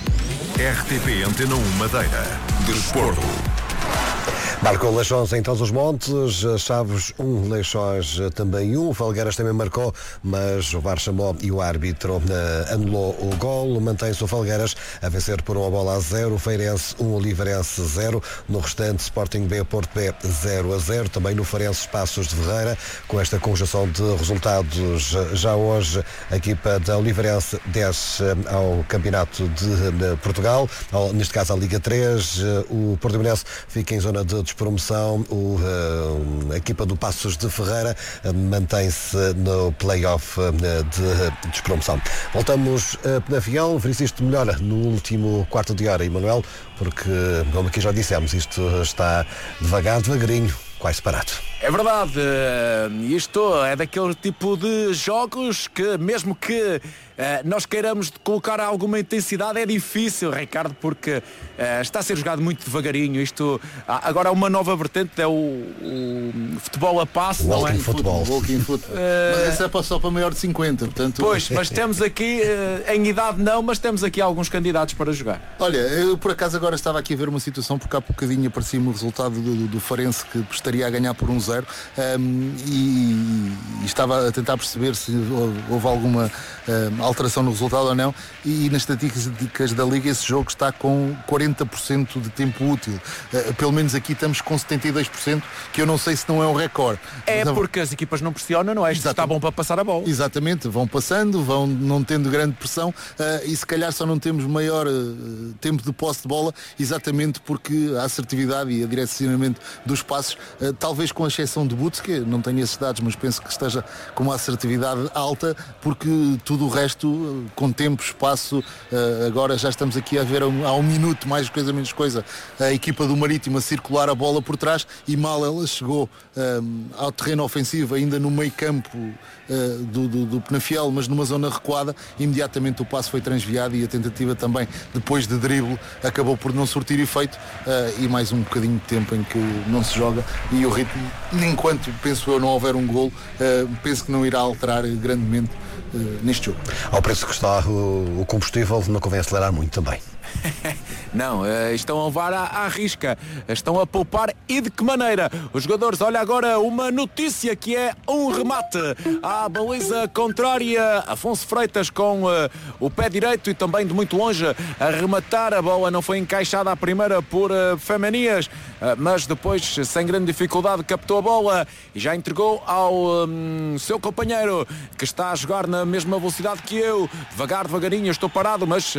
Speaker 3: RTP Antena 1 Madeira. Desporto.
Speaker 4: Marcou Leixões em Trás-os-Montes, Chaves 1, Leixões também 1, Felgueiras também marcou, mas o VAR chamou e o árbitro anulou o gol. Mantém-se o Felgueiras a vencer por 1-0, Feirense 1, Oliveirense 0, no restante Sporting B, Porto B 0-0, também no Farense Passos de Ferreira. Com esta conjunção de resultados, já hoje a equipa da Oliveirense desce ao Campeonato de Portugal, neste caso à Liga 3, o Portimonense fica em zona de despromoção, a equipa do Passos de Ferreira mantém-se no play-off de despromoção. Voltamos a Penafiel, verifica isto melhora no último quarto de hora, Emanuel, porque, como aqui já dissemos, isto está devagarinho, quase parado.
Speaker 1: É verdade, isto é daquele tipo de jogos que mesmo que nós queiramos colocar alguma intensidade é difícil, Ricardo, porque está a ser jogado muito devagarinho. Isto agora é uma nova vertente, é o futebol a passo, não é?
Speaker 2: Futebol. Mas esse é só para maior de 50, portanto...
Speaker 1: Pois, mas temos aqui, em idade não, mas temos aqui alguns candidatos para jogar.
Speaker 2: Olha, eu por acaso agora estava aqui a ver uma situação, porque há bocadinho aparecia-me o resultado do Farense, que estaria a ganhar por 1-0, e estava a tentar perceber se houve alguma alteração no resultado ou não, e nas estatísticas da Liga esse jogo está com 40% de tempo útil. Pelo menos aqui estamos com 72%, que eu não sei se não é um recorde.
Speaker 1: É porque as equipas não pressionam, não é? Isto está bom para passar a bola.
Speaker 2: Exatamente, vão passando, vão não tendo grande pressão, e se calhar só não temos maior tempo de posse de bola, exatamente porque a assertividade e a direcionamento dos passos, talvez com a exceção de Butzke, não tenho esses dados, mas penso que esteja com uma assertividade alta, porque tudo o resto isto com tempo, espaço, agora já estamos aqui a ver há um minuto, mais coisa menos coisa, a equipa do Marítimo a circular a bola por trás e mal ela chegou ao terreno ofensivo, ainda no meio campo do Penafiel, mas numa zona recuada, imediatamente o passo foi transviado e a tentativa também, depois de drible, acabou por não surtir efeito, e mais um bocadinho de tempo em que não se joga e o ritmo, enquanto penso eu não houver um golo, penso que não irá alterar grandemente neste jogo.
Speaker 4: Ao preço que está o combustível, não convém acelerar muito também.
Speaker 1: Não, estão a levar à risca, estão a poupar e de que maneira? Os jogadores, olha agora uma notícia que é um remate à baliza contrária, Afonso Freitas com o pé direito e também de muito longe a rematar, a bola não foi encaixada à primeira por Femenias, mas depois sem grande dificuldade captou a bola e já entregou ao seu companheiro que está a jogar na mesma velocidade que eu, devagarinho, estou parado, mas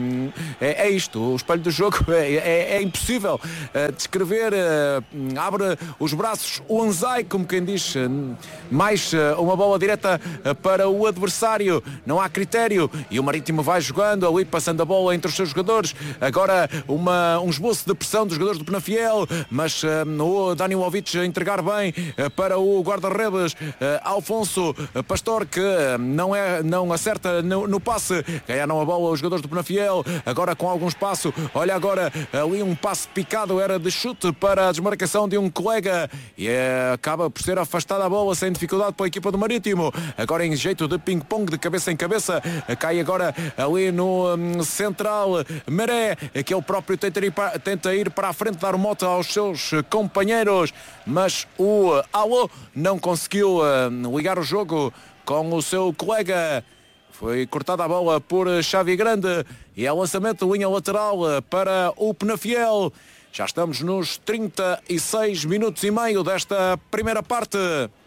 Speaker 1: é isto, o espelho do jogo é impossível descrever, abre os braços o Anzai, como quem diz, mais uma bola direta para o adversário, não há critério e o Marítimo vai jogando ali, passando a bola entre os seus jogadores, agora um esboço de pressão dos jogadores do Penafiel, mas o Danilowicz a entregar bem para o guarda-redes Alfonso Pastor, que não acerta no passe, ganharam a bola os jogadores do Penafiel, agora com algum espaço, olha agora ali um passe picado, era de chute para a desmarcação de um colega e acaba por ser afastada a bola sem dificuldade para a equipa do Marítimo, agora em jeito de ping-pong, de cabeça em cabeça, cai agora ali no central Maré, que ele próprio tenta ir para a frente, dar moto aos seus companheiros, mas o Alô não conseguiu ligar o jogo com o seu colega. Foi cortada a bola por Xavi Grande e é lançamento, linha lateral para o Penafiel. Já estamos nos 36 minutos e meio desta primeira parte.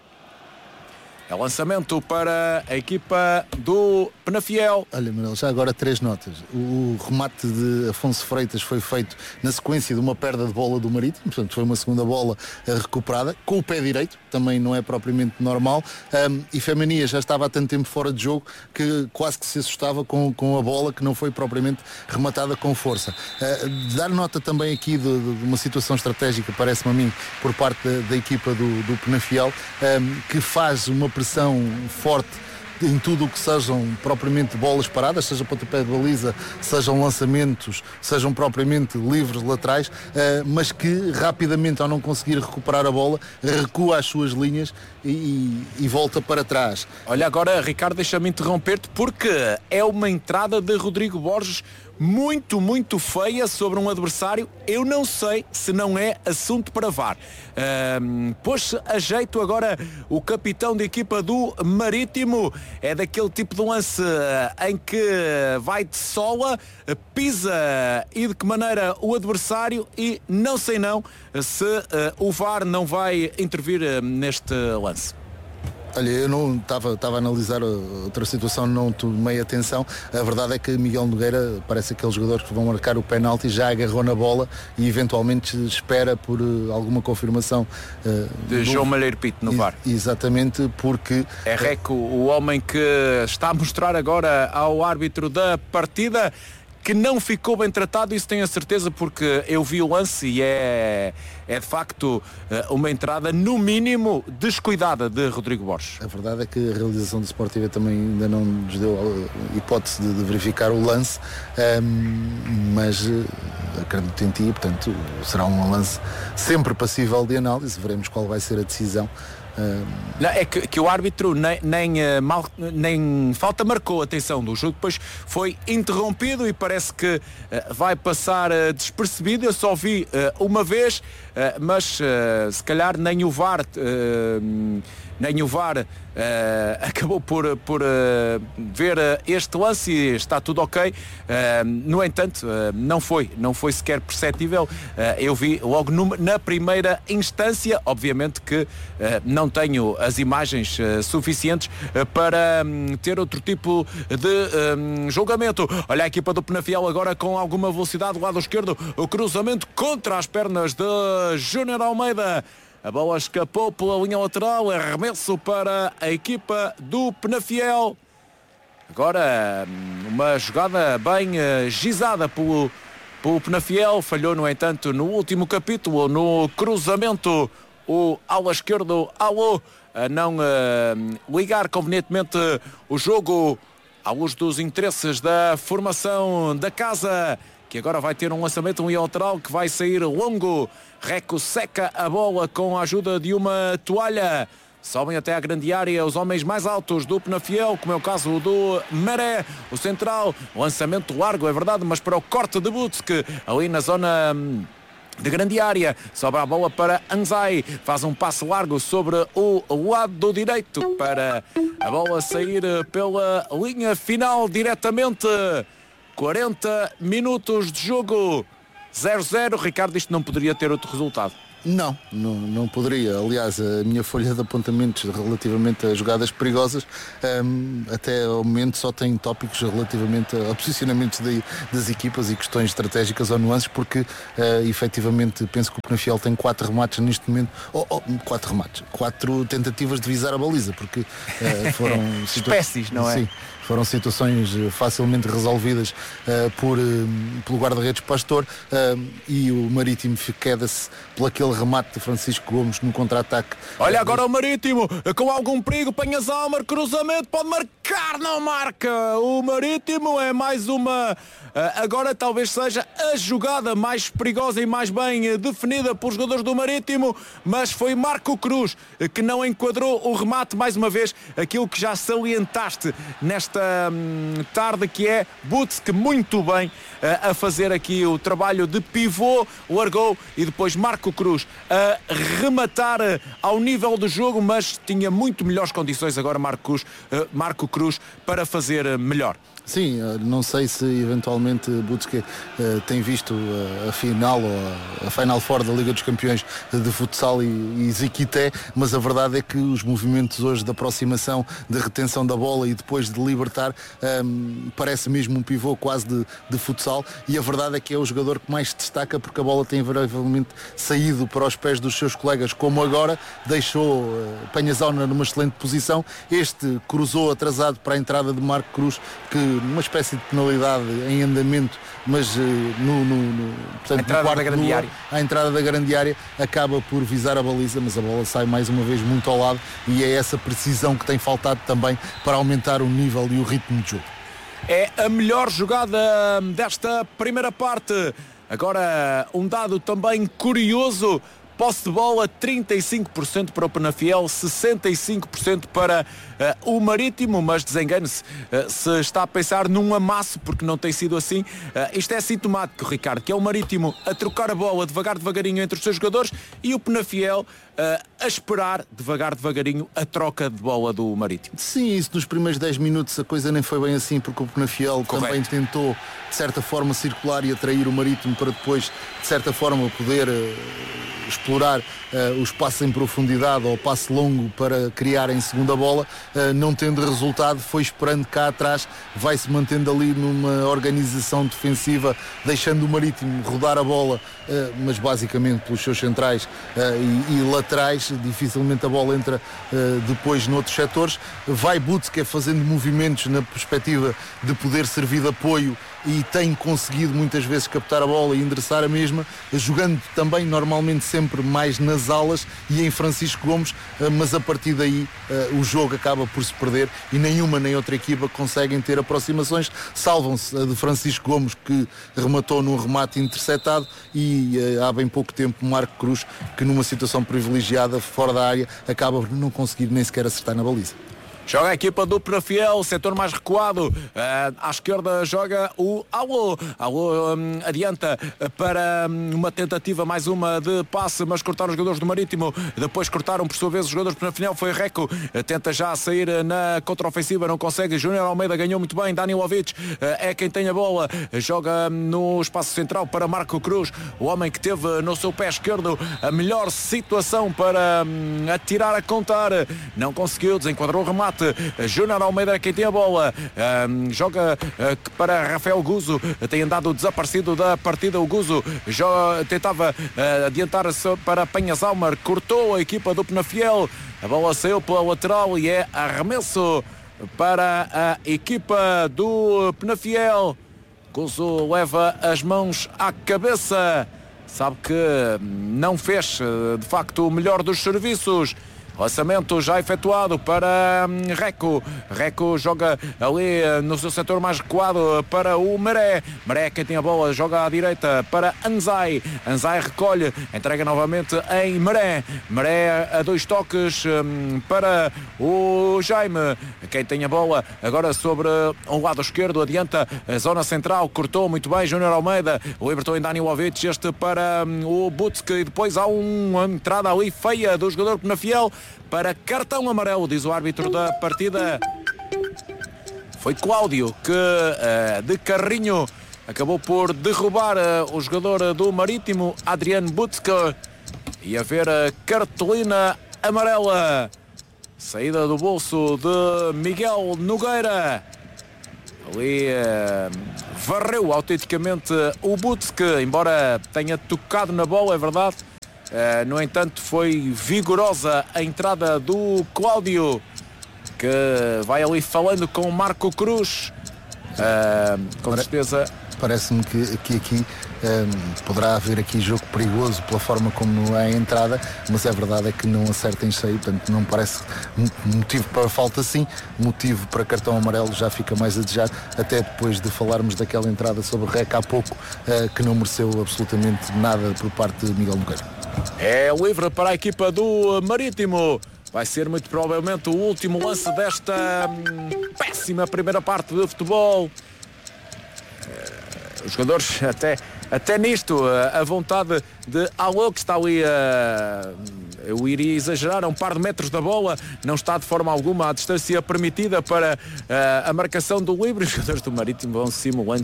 Speaker 1: É lançamento para a equipa do Penafiel.
Speaker 2: Olha, Manuel, já agora 3 notas. O remate de Afonso Freitas foi feito na sequência de uma perda de bola do Marítimo, portanto foi uma segunda bola recuperada, com o pé direito, também não é propriamente normal, e Femenia já estava há tanto tempo fora de jogo que quase que se assustava com a bola, que não foi propriamente rematada com força. Dar nota também aqui de uma situação estratégica, parece-me a mim, por parte da equipa do Penafiel, que faz uma pressão forte em tudo o que sejam propriamente bolas paradas, seja pontapé de baliza, sejam lançamentos, sejam propriamente livres laterais, mas que rapidamente, ao não conseguir recuperar a bola, recua as suas linhas e volta para trás.
Speaker 1: Olha agora, Ricardo, deixa-me interromper-te, porque é uma entrada de Rodrigo Borges muito feia sobre um adversário. Eu não sei se não é assunto para VAR. Pôs-se a jeito agora o capitão de equipa do Marítimo. É daquele tipo de lance em que vai de sola, pisa e de que maneira o adversário, e não sei se o VAR não vai intervir neste lance.
Speaker 2: Olha, eu não estava a analisar outra situação, não tomei atenção. A verdade é que Miguel Nogueira parece aqueles jogadores que vão marcar o penalti, já agarrou na bola e eventualmente espera por alguma confirmação
Speaker 1: de João Malheiro Pinto no VAR.
Speaker 2: Exatamente, porque
Speaker 1: é Reco, o homem que está a mostrar agora ao árbitro da partida que não ficou bem tratado, isso tenho a certeza, porque eu vi o lance e é de facto uma entrada no mínimo descuidada de Rodrigo Borges.
Speaker 2: A verdade é que a realização do Sport TV também ainda não nos deu a hipótese de verificar o lance, mas acredito em ti, portanto será um lance sempre passível de análise, veremos qual vai ser a decisão.
Speaker 1: Não, é que o árbitro nem falta marcou, atenção, do jogo depois foi interrompido e parece que vai passar despercebido. Eu só vi uma vez, mas se calhar nem o VAR acabou por ver este lance e está tudo ok. No entanto, não foi sequer perceptível. Eu vi logo na primeira instância, obviamente que não tenho as imagens suficientes para ter outro tipo de julgamento. Olha a equipa do Penafiel agora com alguma velocidade do lado esquerdo, o cruzamento contra as pernas de Júnior Almeida. A bola escapou pela linha lateral, arremesso para a equipa do Penafiel. Agora uma jogada bem gizada pelo Penafiel, falhou no entanto no último capítulo, no cruzamento, o ala esquerdo Alô a não ligar convenientemente o jogo à luz dos interesses da formação da casa, que agora vai ter um lançamento unilateral que vai sair longo. Reco seca a bola com a ajuda de uma toalha. Sobem até à grande área os homens mais altos do Penafiel, como é o caso do Maré, o central. Lançamento largo, é verdade, mas para o corte de Butsk, ali na zona de grande área. Sobra a bola para Anzai, faz um passe largo sobre o lado direito para a bola sair pela linha final diretamente. 40 minutos de jogo, 0-0. Ricardo, isto não poderia ter outro resultado.
Speaker 2: Não poderia. Aliás, a minha folha de apontamentos relativamente a jogadas perigosas até ao momento só tem tópicos relativamente a posicionamentos das equipas e questões estratégicas ou nuances, porque efetivamente penso que o Penafiel tem 4 remates neste momento, 4 tentativas de visar a baliza, porque foram
Speaker 1: espécies, não é?
Speaker 2: Sim. Foram situações facilmente resolvidas pelo guarda-redes Pastor, e o Marítimo queda-se por aquele remate de Francisco Gomes no contra-ataque.
Speaker 1: Olha agora o Marítimo com algum perigo. Penhas-Almar, cruzamento, pode marcar, não marca. O Marítimo é mais uma, agora talvez seja a jogada mais perigosa e mais bem definida pelos jogadores do Marítimo, mas foi Marco Cruz que não enquadrou o remate. Mais uma vez, aquilo que já salientaste nesta tarde, que é Butsk muito bem a fazer aqui o trabalho de pivô, largou, e depois Marco Cruz a rematar ao nível do jogo, mas tinha muito melhores condições agora Marco Cruz para fazer melhor.
Speaker 2: Sim, não sei se eventualmente Butsk tem visto a final ou a Final Four da Liga dos Campeões de futsal e Ziquité, mas a verdade é que os movimentos hoje de aproximação, de retenção da bola e depois de libertar, parece mesmo um pivô quase de futsal, e a verdade é que é o jogador que mais se destaca, porque a bola tem invariavelmente saído para os pés dos seus colegas, como agora deixou Penhas-Almar numa excelente posição. Este cruzou atrasado para a entrada de Marco Cruz, que uma espécie de penalidade em andamento, mas portanto, à entrada da grande área acaba por visar a baliza, mas a bola sai mais uma vez muito ao lado, e é essa precisão que tem faltado também para aumentar o nível e o ritmo de jogo.
Speaker 1: É a melhor jogada desta primeira parte. Agora um dado também curioso: posse de bola 35% para o Penafiel, 65% para o Marítimo, mas desengane-se se está a pensar num amasso, porque não tem sido assim. Isto é sintomático, Ricardo, que é o Marítimo a trocar a bola devagarinho entre os seus jogadores, e o Penafiel a esperar devagarinho a troca de bola do Marítimo.
Speaker 2: Sim, isso nos primeiros 10 minutos a coisa nem foi bem assim, porque o Penafiel também tentou de certa forma circular e atrair o Marítimo para depois de certa forma poder explorar o espaço em profundidade ou o passe longo para criar em segunda bola. Não tendo resultado, foi esperando cá atrás, vai-se mantendo ali numa organização defensiva, deixando o Marítimo rodar a bola, mas basicamente pelos seus centrais e laterais. Dificilmente a bola entra depois noutros setores. Vai Butsk fazendo movimentos na perspectiva de poder servir de apoio, e tem conseguido muitas vezes captar a bola e endereçar a mesma, jogando também normalmente sempre mais nas alas e em Francisco Gomes, mas a partir daí o jogo acaba por se perder e nenhuma nem outra equipa conseguem ter aproximações. Salvam-se a de Francisco Gomes, que rematou num remate interceptado, e há bem pouco tempo Marco Cruz, que numa situação privilegiada fora da área acaba por não conseguir nem sequer acertar na baliza.
Speaker 1: Joga a equipa do Penafiel, setor mais recuado. À esquerda joga o Alô. Alô adianta para uma tentativa, mais uma de passe, mas cortaram os jogadores do Marítimo. Depois cortaram por sua vez os jogadores do Penafiel. Foi Reco, tenta já sair na contraofensiva, não consegue. Júnior Almeida ganhou muito bem. Danilovic é quem tem a bola. Joga no espaço central para Marco Cruz, o homem que teve no seu pé esquerdo a melhor situação para atirar a contar. Não conseguiu, desenquadrou o remate. Júnior Almeida é quem tem a bola, joga para Rafael Guzo, tem andado desaparecido da partida. O Guzo tentava adiantar-se para Penhas-Almar, cortou a equipa do Penafiel, a bola saiu pela lateral e é arremesso para a equipa do Penafiel. Cuso leva as mãos à cabeça. Sabe que não fez, de facto, o melhor dos serviços. Lançamento já efetuado para Reco. Reco joga ali no seu setor mais recuado para o Maré. Maré, quem tem a bola, joga à direita para Anzai. Anzai recolhe, entrega novamente em Maré. Maré a 2 toques para o Jaime. Quem tem a bola agora sobre o lado esquerdo, adianta a zona central, cortou muito bem Júnior Almeida. Libertou em Danilovic, este para o Butsk, e depois há uma entrada ali feia do jogador Penafiel para cartão amarelo, diz o árbitro da partida. Foi Cláudio que de carrinho acabou por derrubar o jogador do Marítimo, Adriano Butska, e haver a cartolina amarela. Saída do bolso de Miguel Nogueira. Ali varreu autenticamente o Butska, embora tenha tocado na bola, é verdade. No entanto, foi vigorosa a entrada do Cláudio, que vai ali falando com o Marco Cruz. Com certeza.
Speaker 2: Parece-me que aqui poderá haver aqui jogo perigoso pela forma como é a entrada, mas a verdade é que não acerta em cheio, portanto não parece motivo para falta, sim, motivo para cartão amarelo já fica mais a desejar, até depois de falarmos daquela entrada sobre o Reca há pouco, que não mereceu absolutamente nada por parte de Miguel Nogueira.
Speaker 1: É livre para a equipa do Marítimo. Vai ser muito provavelmente o último lance desta péssima primeira parte de futebol. Os jogadores até nisto, a vontade de Alô, que está ali eu iria exagerar, a um par de metros da bola, não está de forma alguma a distância permitida para a marcação do livre. Os jogadores do Marítimo vão simulando.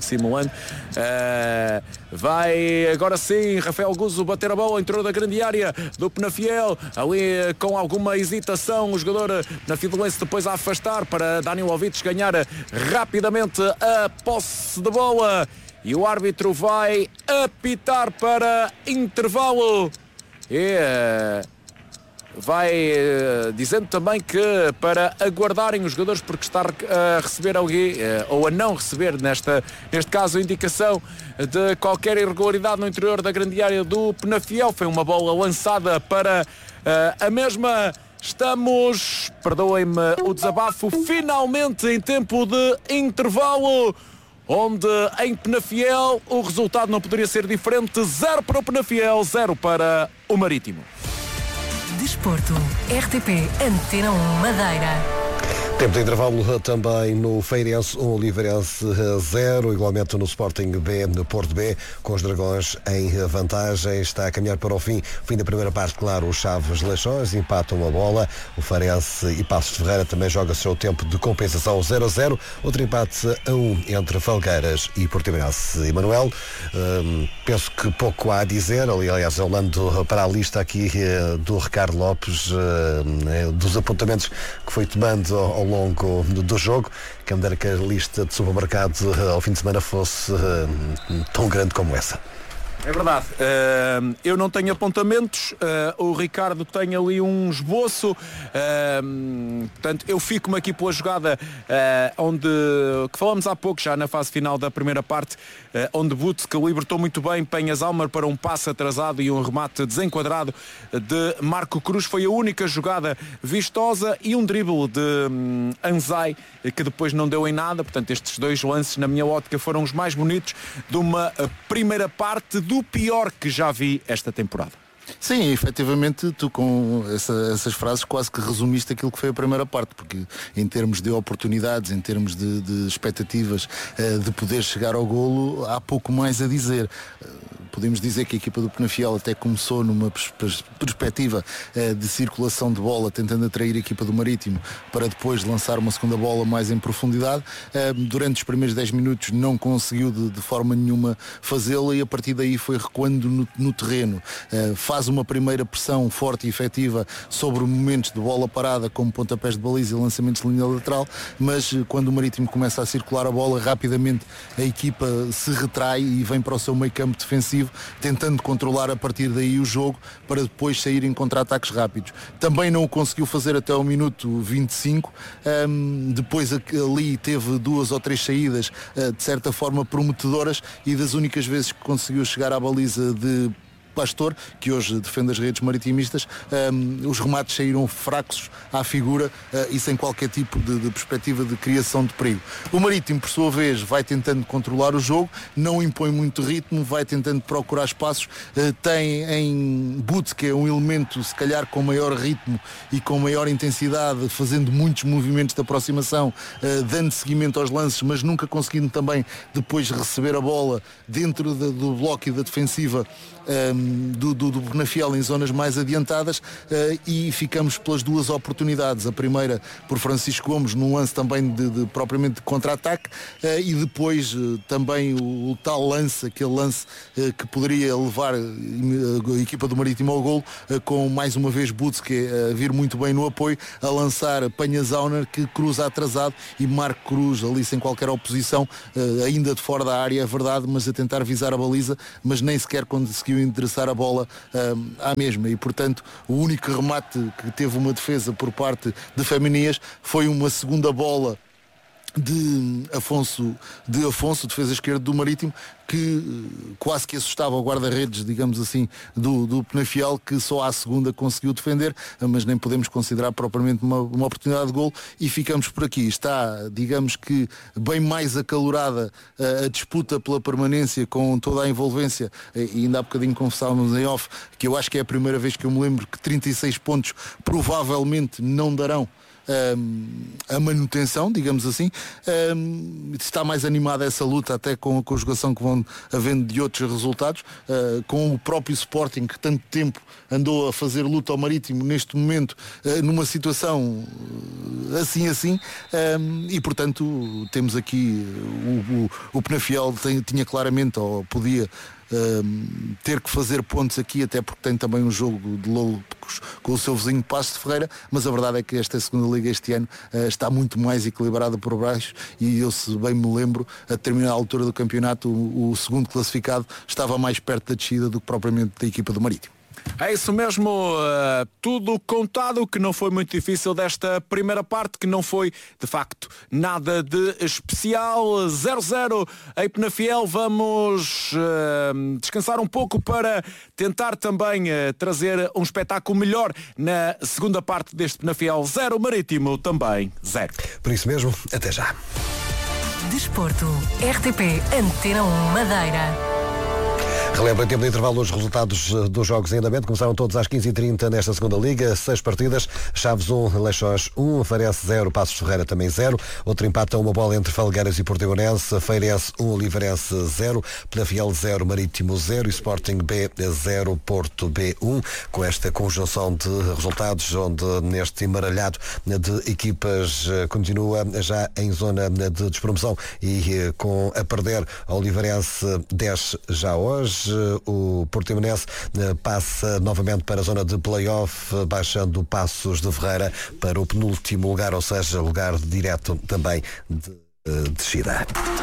Speaker 1: Vai agora sim Rafael Guzo bater a bola, entrou da grande área do Penafiel, ali com alguma hesitação o jogador penafidelense depois a afastar para Danilovic ganhar rapidamente a posse de bola. E o árbitro vai apitar para intervalo. E vai dizendo também que para aguardarem os jogadores, porque está a receber alguém, ou a não receber, neste caso, a indicação de qualquer irregularidade no interior da grande área do Penafiel. Foi uma bola lançada para a mesma. Estamos, perdoem-me o desabafo, finalmente em tempo de intervalo, onde em Penafiel o resultado não poderia ser diferente. 0 para o Penafiel, 0 para o Marítimo.
Speaker 5: Desporto, RTP Antena 1 Madeira.
Speaker 4: Tempo de intervalo também no Feirense 1, Oliveirense 0, igualmente no Sporting B, no Porto B, com os Dragões em vantagem. Está a caminhar para o fim da primeira parte, claro, os Chaves Leixões empatam a bola, o Feirense e Passos de Ferreira também joga o seu tempo de compensação 0-0, outro empate a 1 entre Felgueiras e Portimonense. E Manuel, penso que pouco há a dizer, aliás, olhando para a lista aqui do Ricardo Lopes, dos apontamentos que foi tomando ao longo do jogo, quem me dera que a lista de supermercado ao fim de semana fosse tão grande como essa.
Speaker 1: É verdade, eu não tenho apontamentos, o Ricardo tem ali um esboço, portanto eu fico-me aqui pela jogada que falamos há pouco já na fase final da primeira parte, onde Butsk libertou muito bem Penhas Almar para um passe atrasado e um remate desenquadrado de Marco Cruz. Foi a única jogada vistosa e um drible de Anzai que depois não deu em nada. Portanto, estes dois lances, na minha ótica, foram os mais bonitos de uma primeira parte do pior que já vi esta temporada.
Speaker 2: Sim, efetivamente tu com essas frases quase que resumiste aquilo que foi a primeira parte, porque em termos de oportunidades, em termos de expectativas de poder chegar ao golo, há pouco mais a dizer. Podemos dizer que a equipa do Penafiel até começou numa perspectiva de circulação de bola, tentando atrair a equipa do Marítimo para depois lançar uma segunda bola mais em profundidade. Durante os primeiros 10 minutos não conseguiu de forma nenhuma fazê-la e a partir daí foi recuando no terreno. Faz uma primeira pressão forte e efetiva sobre momentos de bola parada, como pontapés de baliza e lançamentos de linha lateral, mas quando o Marítimo começa a circular a bola, rapidamente a equipa se retrai e vem para o seu meio campo defensivo, defensivo, tentando controlar a partir daí o jogo para depois sair em contra-ataques rápidos. Também não o conseguiu fazer até ao minuto 25, depois ali teve 2 ou 3 saídas de certa forma prometedoras, e das únicas vezes que conseguiu chegar à baliza de Pastor, que hoje defende as redes maritimistas, os remates saíram fracos à figura e sem qualquer tipo de perspectiva de criação de perigo. O Marítimo, por sua vez, vai tentando controlar o jogo, não impõe muito ritmo, vai tentando procurar espaços, tem em Butz, que é um elemento se calhar com maior ritmo e com maior intensidade, fazendo muitos movimentos de aproximação, dando seguimento aos lances, mas nunca conseguindo também depois receber a bola dentro do bloco e da defensiva do Penafiel em zonas mais adiantadas, e ficamos pelas 2 oportunidades. A primeira por Francisco Gomes num lance também propriamente de contra-ataque, e depois também o tal lance, aquele lance que poderia levar a equipa do Marítimo ao golo, com mais uma vez Butzke a vir muito bem no apoio, a lançar Panhazauner, que cruza atrasado, e Marco Cruz ali sem qualquer oposição, ainda de fora da área, é verdade, mas a tentar visar a baliza, mas nem sequer conseguiu endereçar a bola à mesma, e portanto o único remate que teve uma defesa por parte de Feminias foi uma segunda bola de Afonso, defesa esquerda do Marítimo, que quase que assustava o guarda-redes, digamos assim, do Penafiel, que só à segunda conseguiu defender, mas nem podemos considerar propriamente uma oportunidade de golo, e ficamos por aqui. Está, digamos que, bem mais acalorada a disputa pela permanência, com toda a envolvência, e ainda há bocadinho confessávamos em off, que eu acho que é a primeira vez que eu me lembro que 36 pontos provavelmente não darão a manutenção, digamos assim. Está mais animada essa luta, até com a conjugação que vão havendo de outros resultados, com o próprio Sporting, que tanto tempo andou a fazer luta ao Marítimo, neste momento numa situação assim, e portanto temos aqui o Penafiel tinha claramente, ou podia ter que fazer pontos aqui, até porque tem também um jogo de loucos com o seu vizinho Paços de Ferreira, mas a verdade é que esta segunda liga este ano está muito mais equilibrada por baixo, e eu, se bem me lembro, a determinada altura do campeonato o segundo classificado estava mais perto da descida do que propriamente da equipa do Marítimo.
Speaker 1: É isso mesmo, tudo contado, que não foi muito difícil desta primeira parte, que não foi de facto nada de especial. 0-0 em Penafiel. Vamos descansar um pouco para tentar também trazer um espetáculo melhor na segunda parte deste Penafiel 0, Marítimo também 0.
Speaker 4: Por isso mesmo, até já.
Speaker 5: Desporto, RTP Antena 1 Madeira.
Speaker 4: Relembro em tempo de intervalo os resultados dos jogos em andamento. Começaram todos às 15h30 nesta segunda liga. 6 partidas. Chaves 1, Leixões 1, Feirense 0, Paços de Ferreira também 0. Outro empate a uma bola entre Felgueiras e Portimonense. Feirense 1, Oliveirense 0. Penafiel 0, Marítimo 0. E Sporting B 0, Porto B 1. Com esta conjunção de resultados, onde neste embaralhado de equipas continua já em zona de despromoção e com a perder a Oliveirense 10 já hoje. O Portimonense passa novamente para a zona de play-off, baixando Paços de Ferreira para o penúltimo lugar, ou seja, lugar direto também de descida.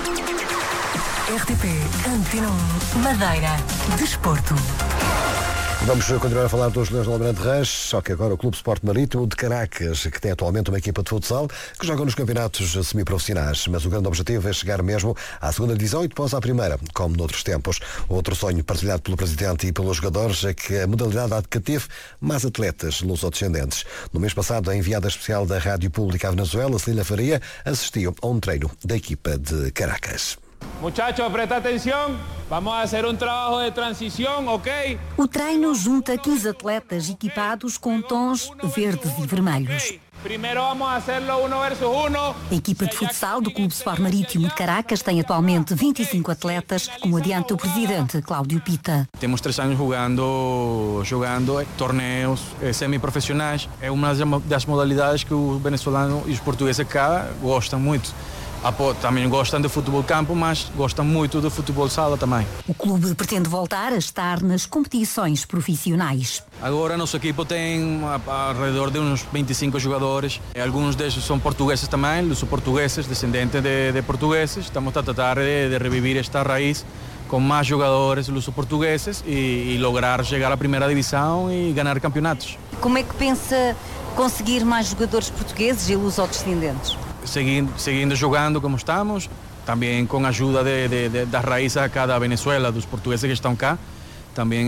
Speaker 5: RTP Antena 1 Madeira. Desporto.
Speaker 4: Vamos continuar a falar dos Leões de Almirante Reis, só que agora o Clube Sport Marítimo de Caracas, que tem atualmente uma equipa de futsal que joga nos campeonatos semiprofissionais, mas o grande objetivo é chegar mesmo à segunda divisão e depois à primeira, como noutros tempos. Outro sonho partilhado pelo presidente e pelos jogadores é que a modalidade há de cative mais atletas lusodescendentes. No mês passado, a enviada especial da Rádio Pública à Venezuela, Celina Faria, assistiu a um treino da equipa de Caracas.
Speaker 6: Muchachos, presta atenção. Vamos a hacer um trabalho de transição, ok?
Speaker 7: O treino junta 15 atletas equipados com tons verdes e vermelhos.
Speaker 6: Primeiro vamos a hacerlo 1 versus 1.
Speaker 7: A equipa de futsal do Clube Sport Marítimo de Caracas tem atualmente 25 atletas, como adianta o presidente Cláudio Pita.
Speaker 8: Temos 3 anos jogando torneios semiprofissionais. É uma das modalidades que os venezuelanos e os portugueses cá gostam muito. Também gostam de futebol campo, mas gostam muito de futebol sala também.
Speaker 7: O clube pretende voltar a estar nas competições profissionais.
Speaker 8: Agora nosso equipo tem ao redor de uns 25 jogadores. Alguns desses são portugueses também, os portugueses, descendentes de portugueses. Estamos a tratar de reviver esta raiz com mais jogadores luso-portugueses e lograr chegar à primeira divisão e ganhar campeonatos.
Speaker 7: Como é que pensa conseguir mais jogadores portugueses e luso-descendentes?
Speaker 8: Seguindo jogando como estamos, também com a ajuda das raízes acá da Venezuela, dos portugueses que estão cá, também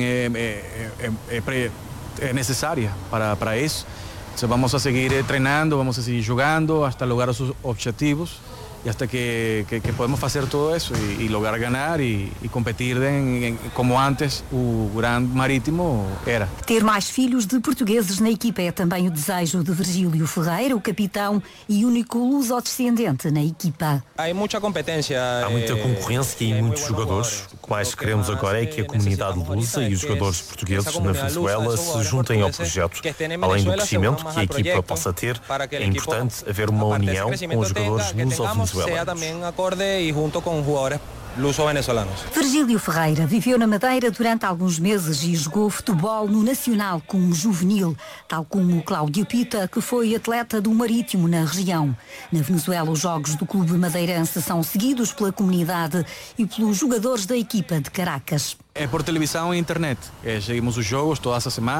Speaker 8: é necessária para isso. Então, vamos a seguir treinando, vamos a seguir jogando hasta lograr os objetivos e hasta que podemos fazer tudo isso e lograr ganhar e competir como antes o Grande Marítimo era.
Speaker 7: Ter mais filhos de portugueses na equipa é também o desejo de Virgílio Ferreira, o capitão e único luso-descendente na equipa.
Speaker 9: Há muita competência.
Speaker 10: Há muita concorrência e muitos jogadores. O que mais queremos agora é que a comunidade lusa e os jogadores portugueses na Venezuela se juntem ao projeto. Além do crescimento que a equipa possa ter, é importante haver uma união com os jogadores luso-venezuelanos.
Speaker 7: Virgílio Ferreira viveu na Madeira durante alguns meses e jogou futebol no Nacional como juvenil, tal como Cláudio Pita, que foi atleta do Marítimo na região. Na Venezuela, os jogos do clube madeirense são seguidos pela comunidade e pelos jogadores da equipa de Caracas.
Speaker 8: É por televisão e internet. Seguimos os jogos toda essa semana.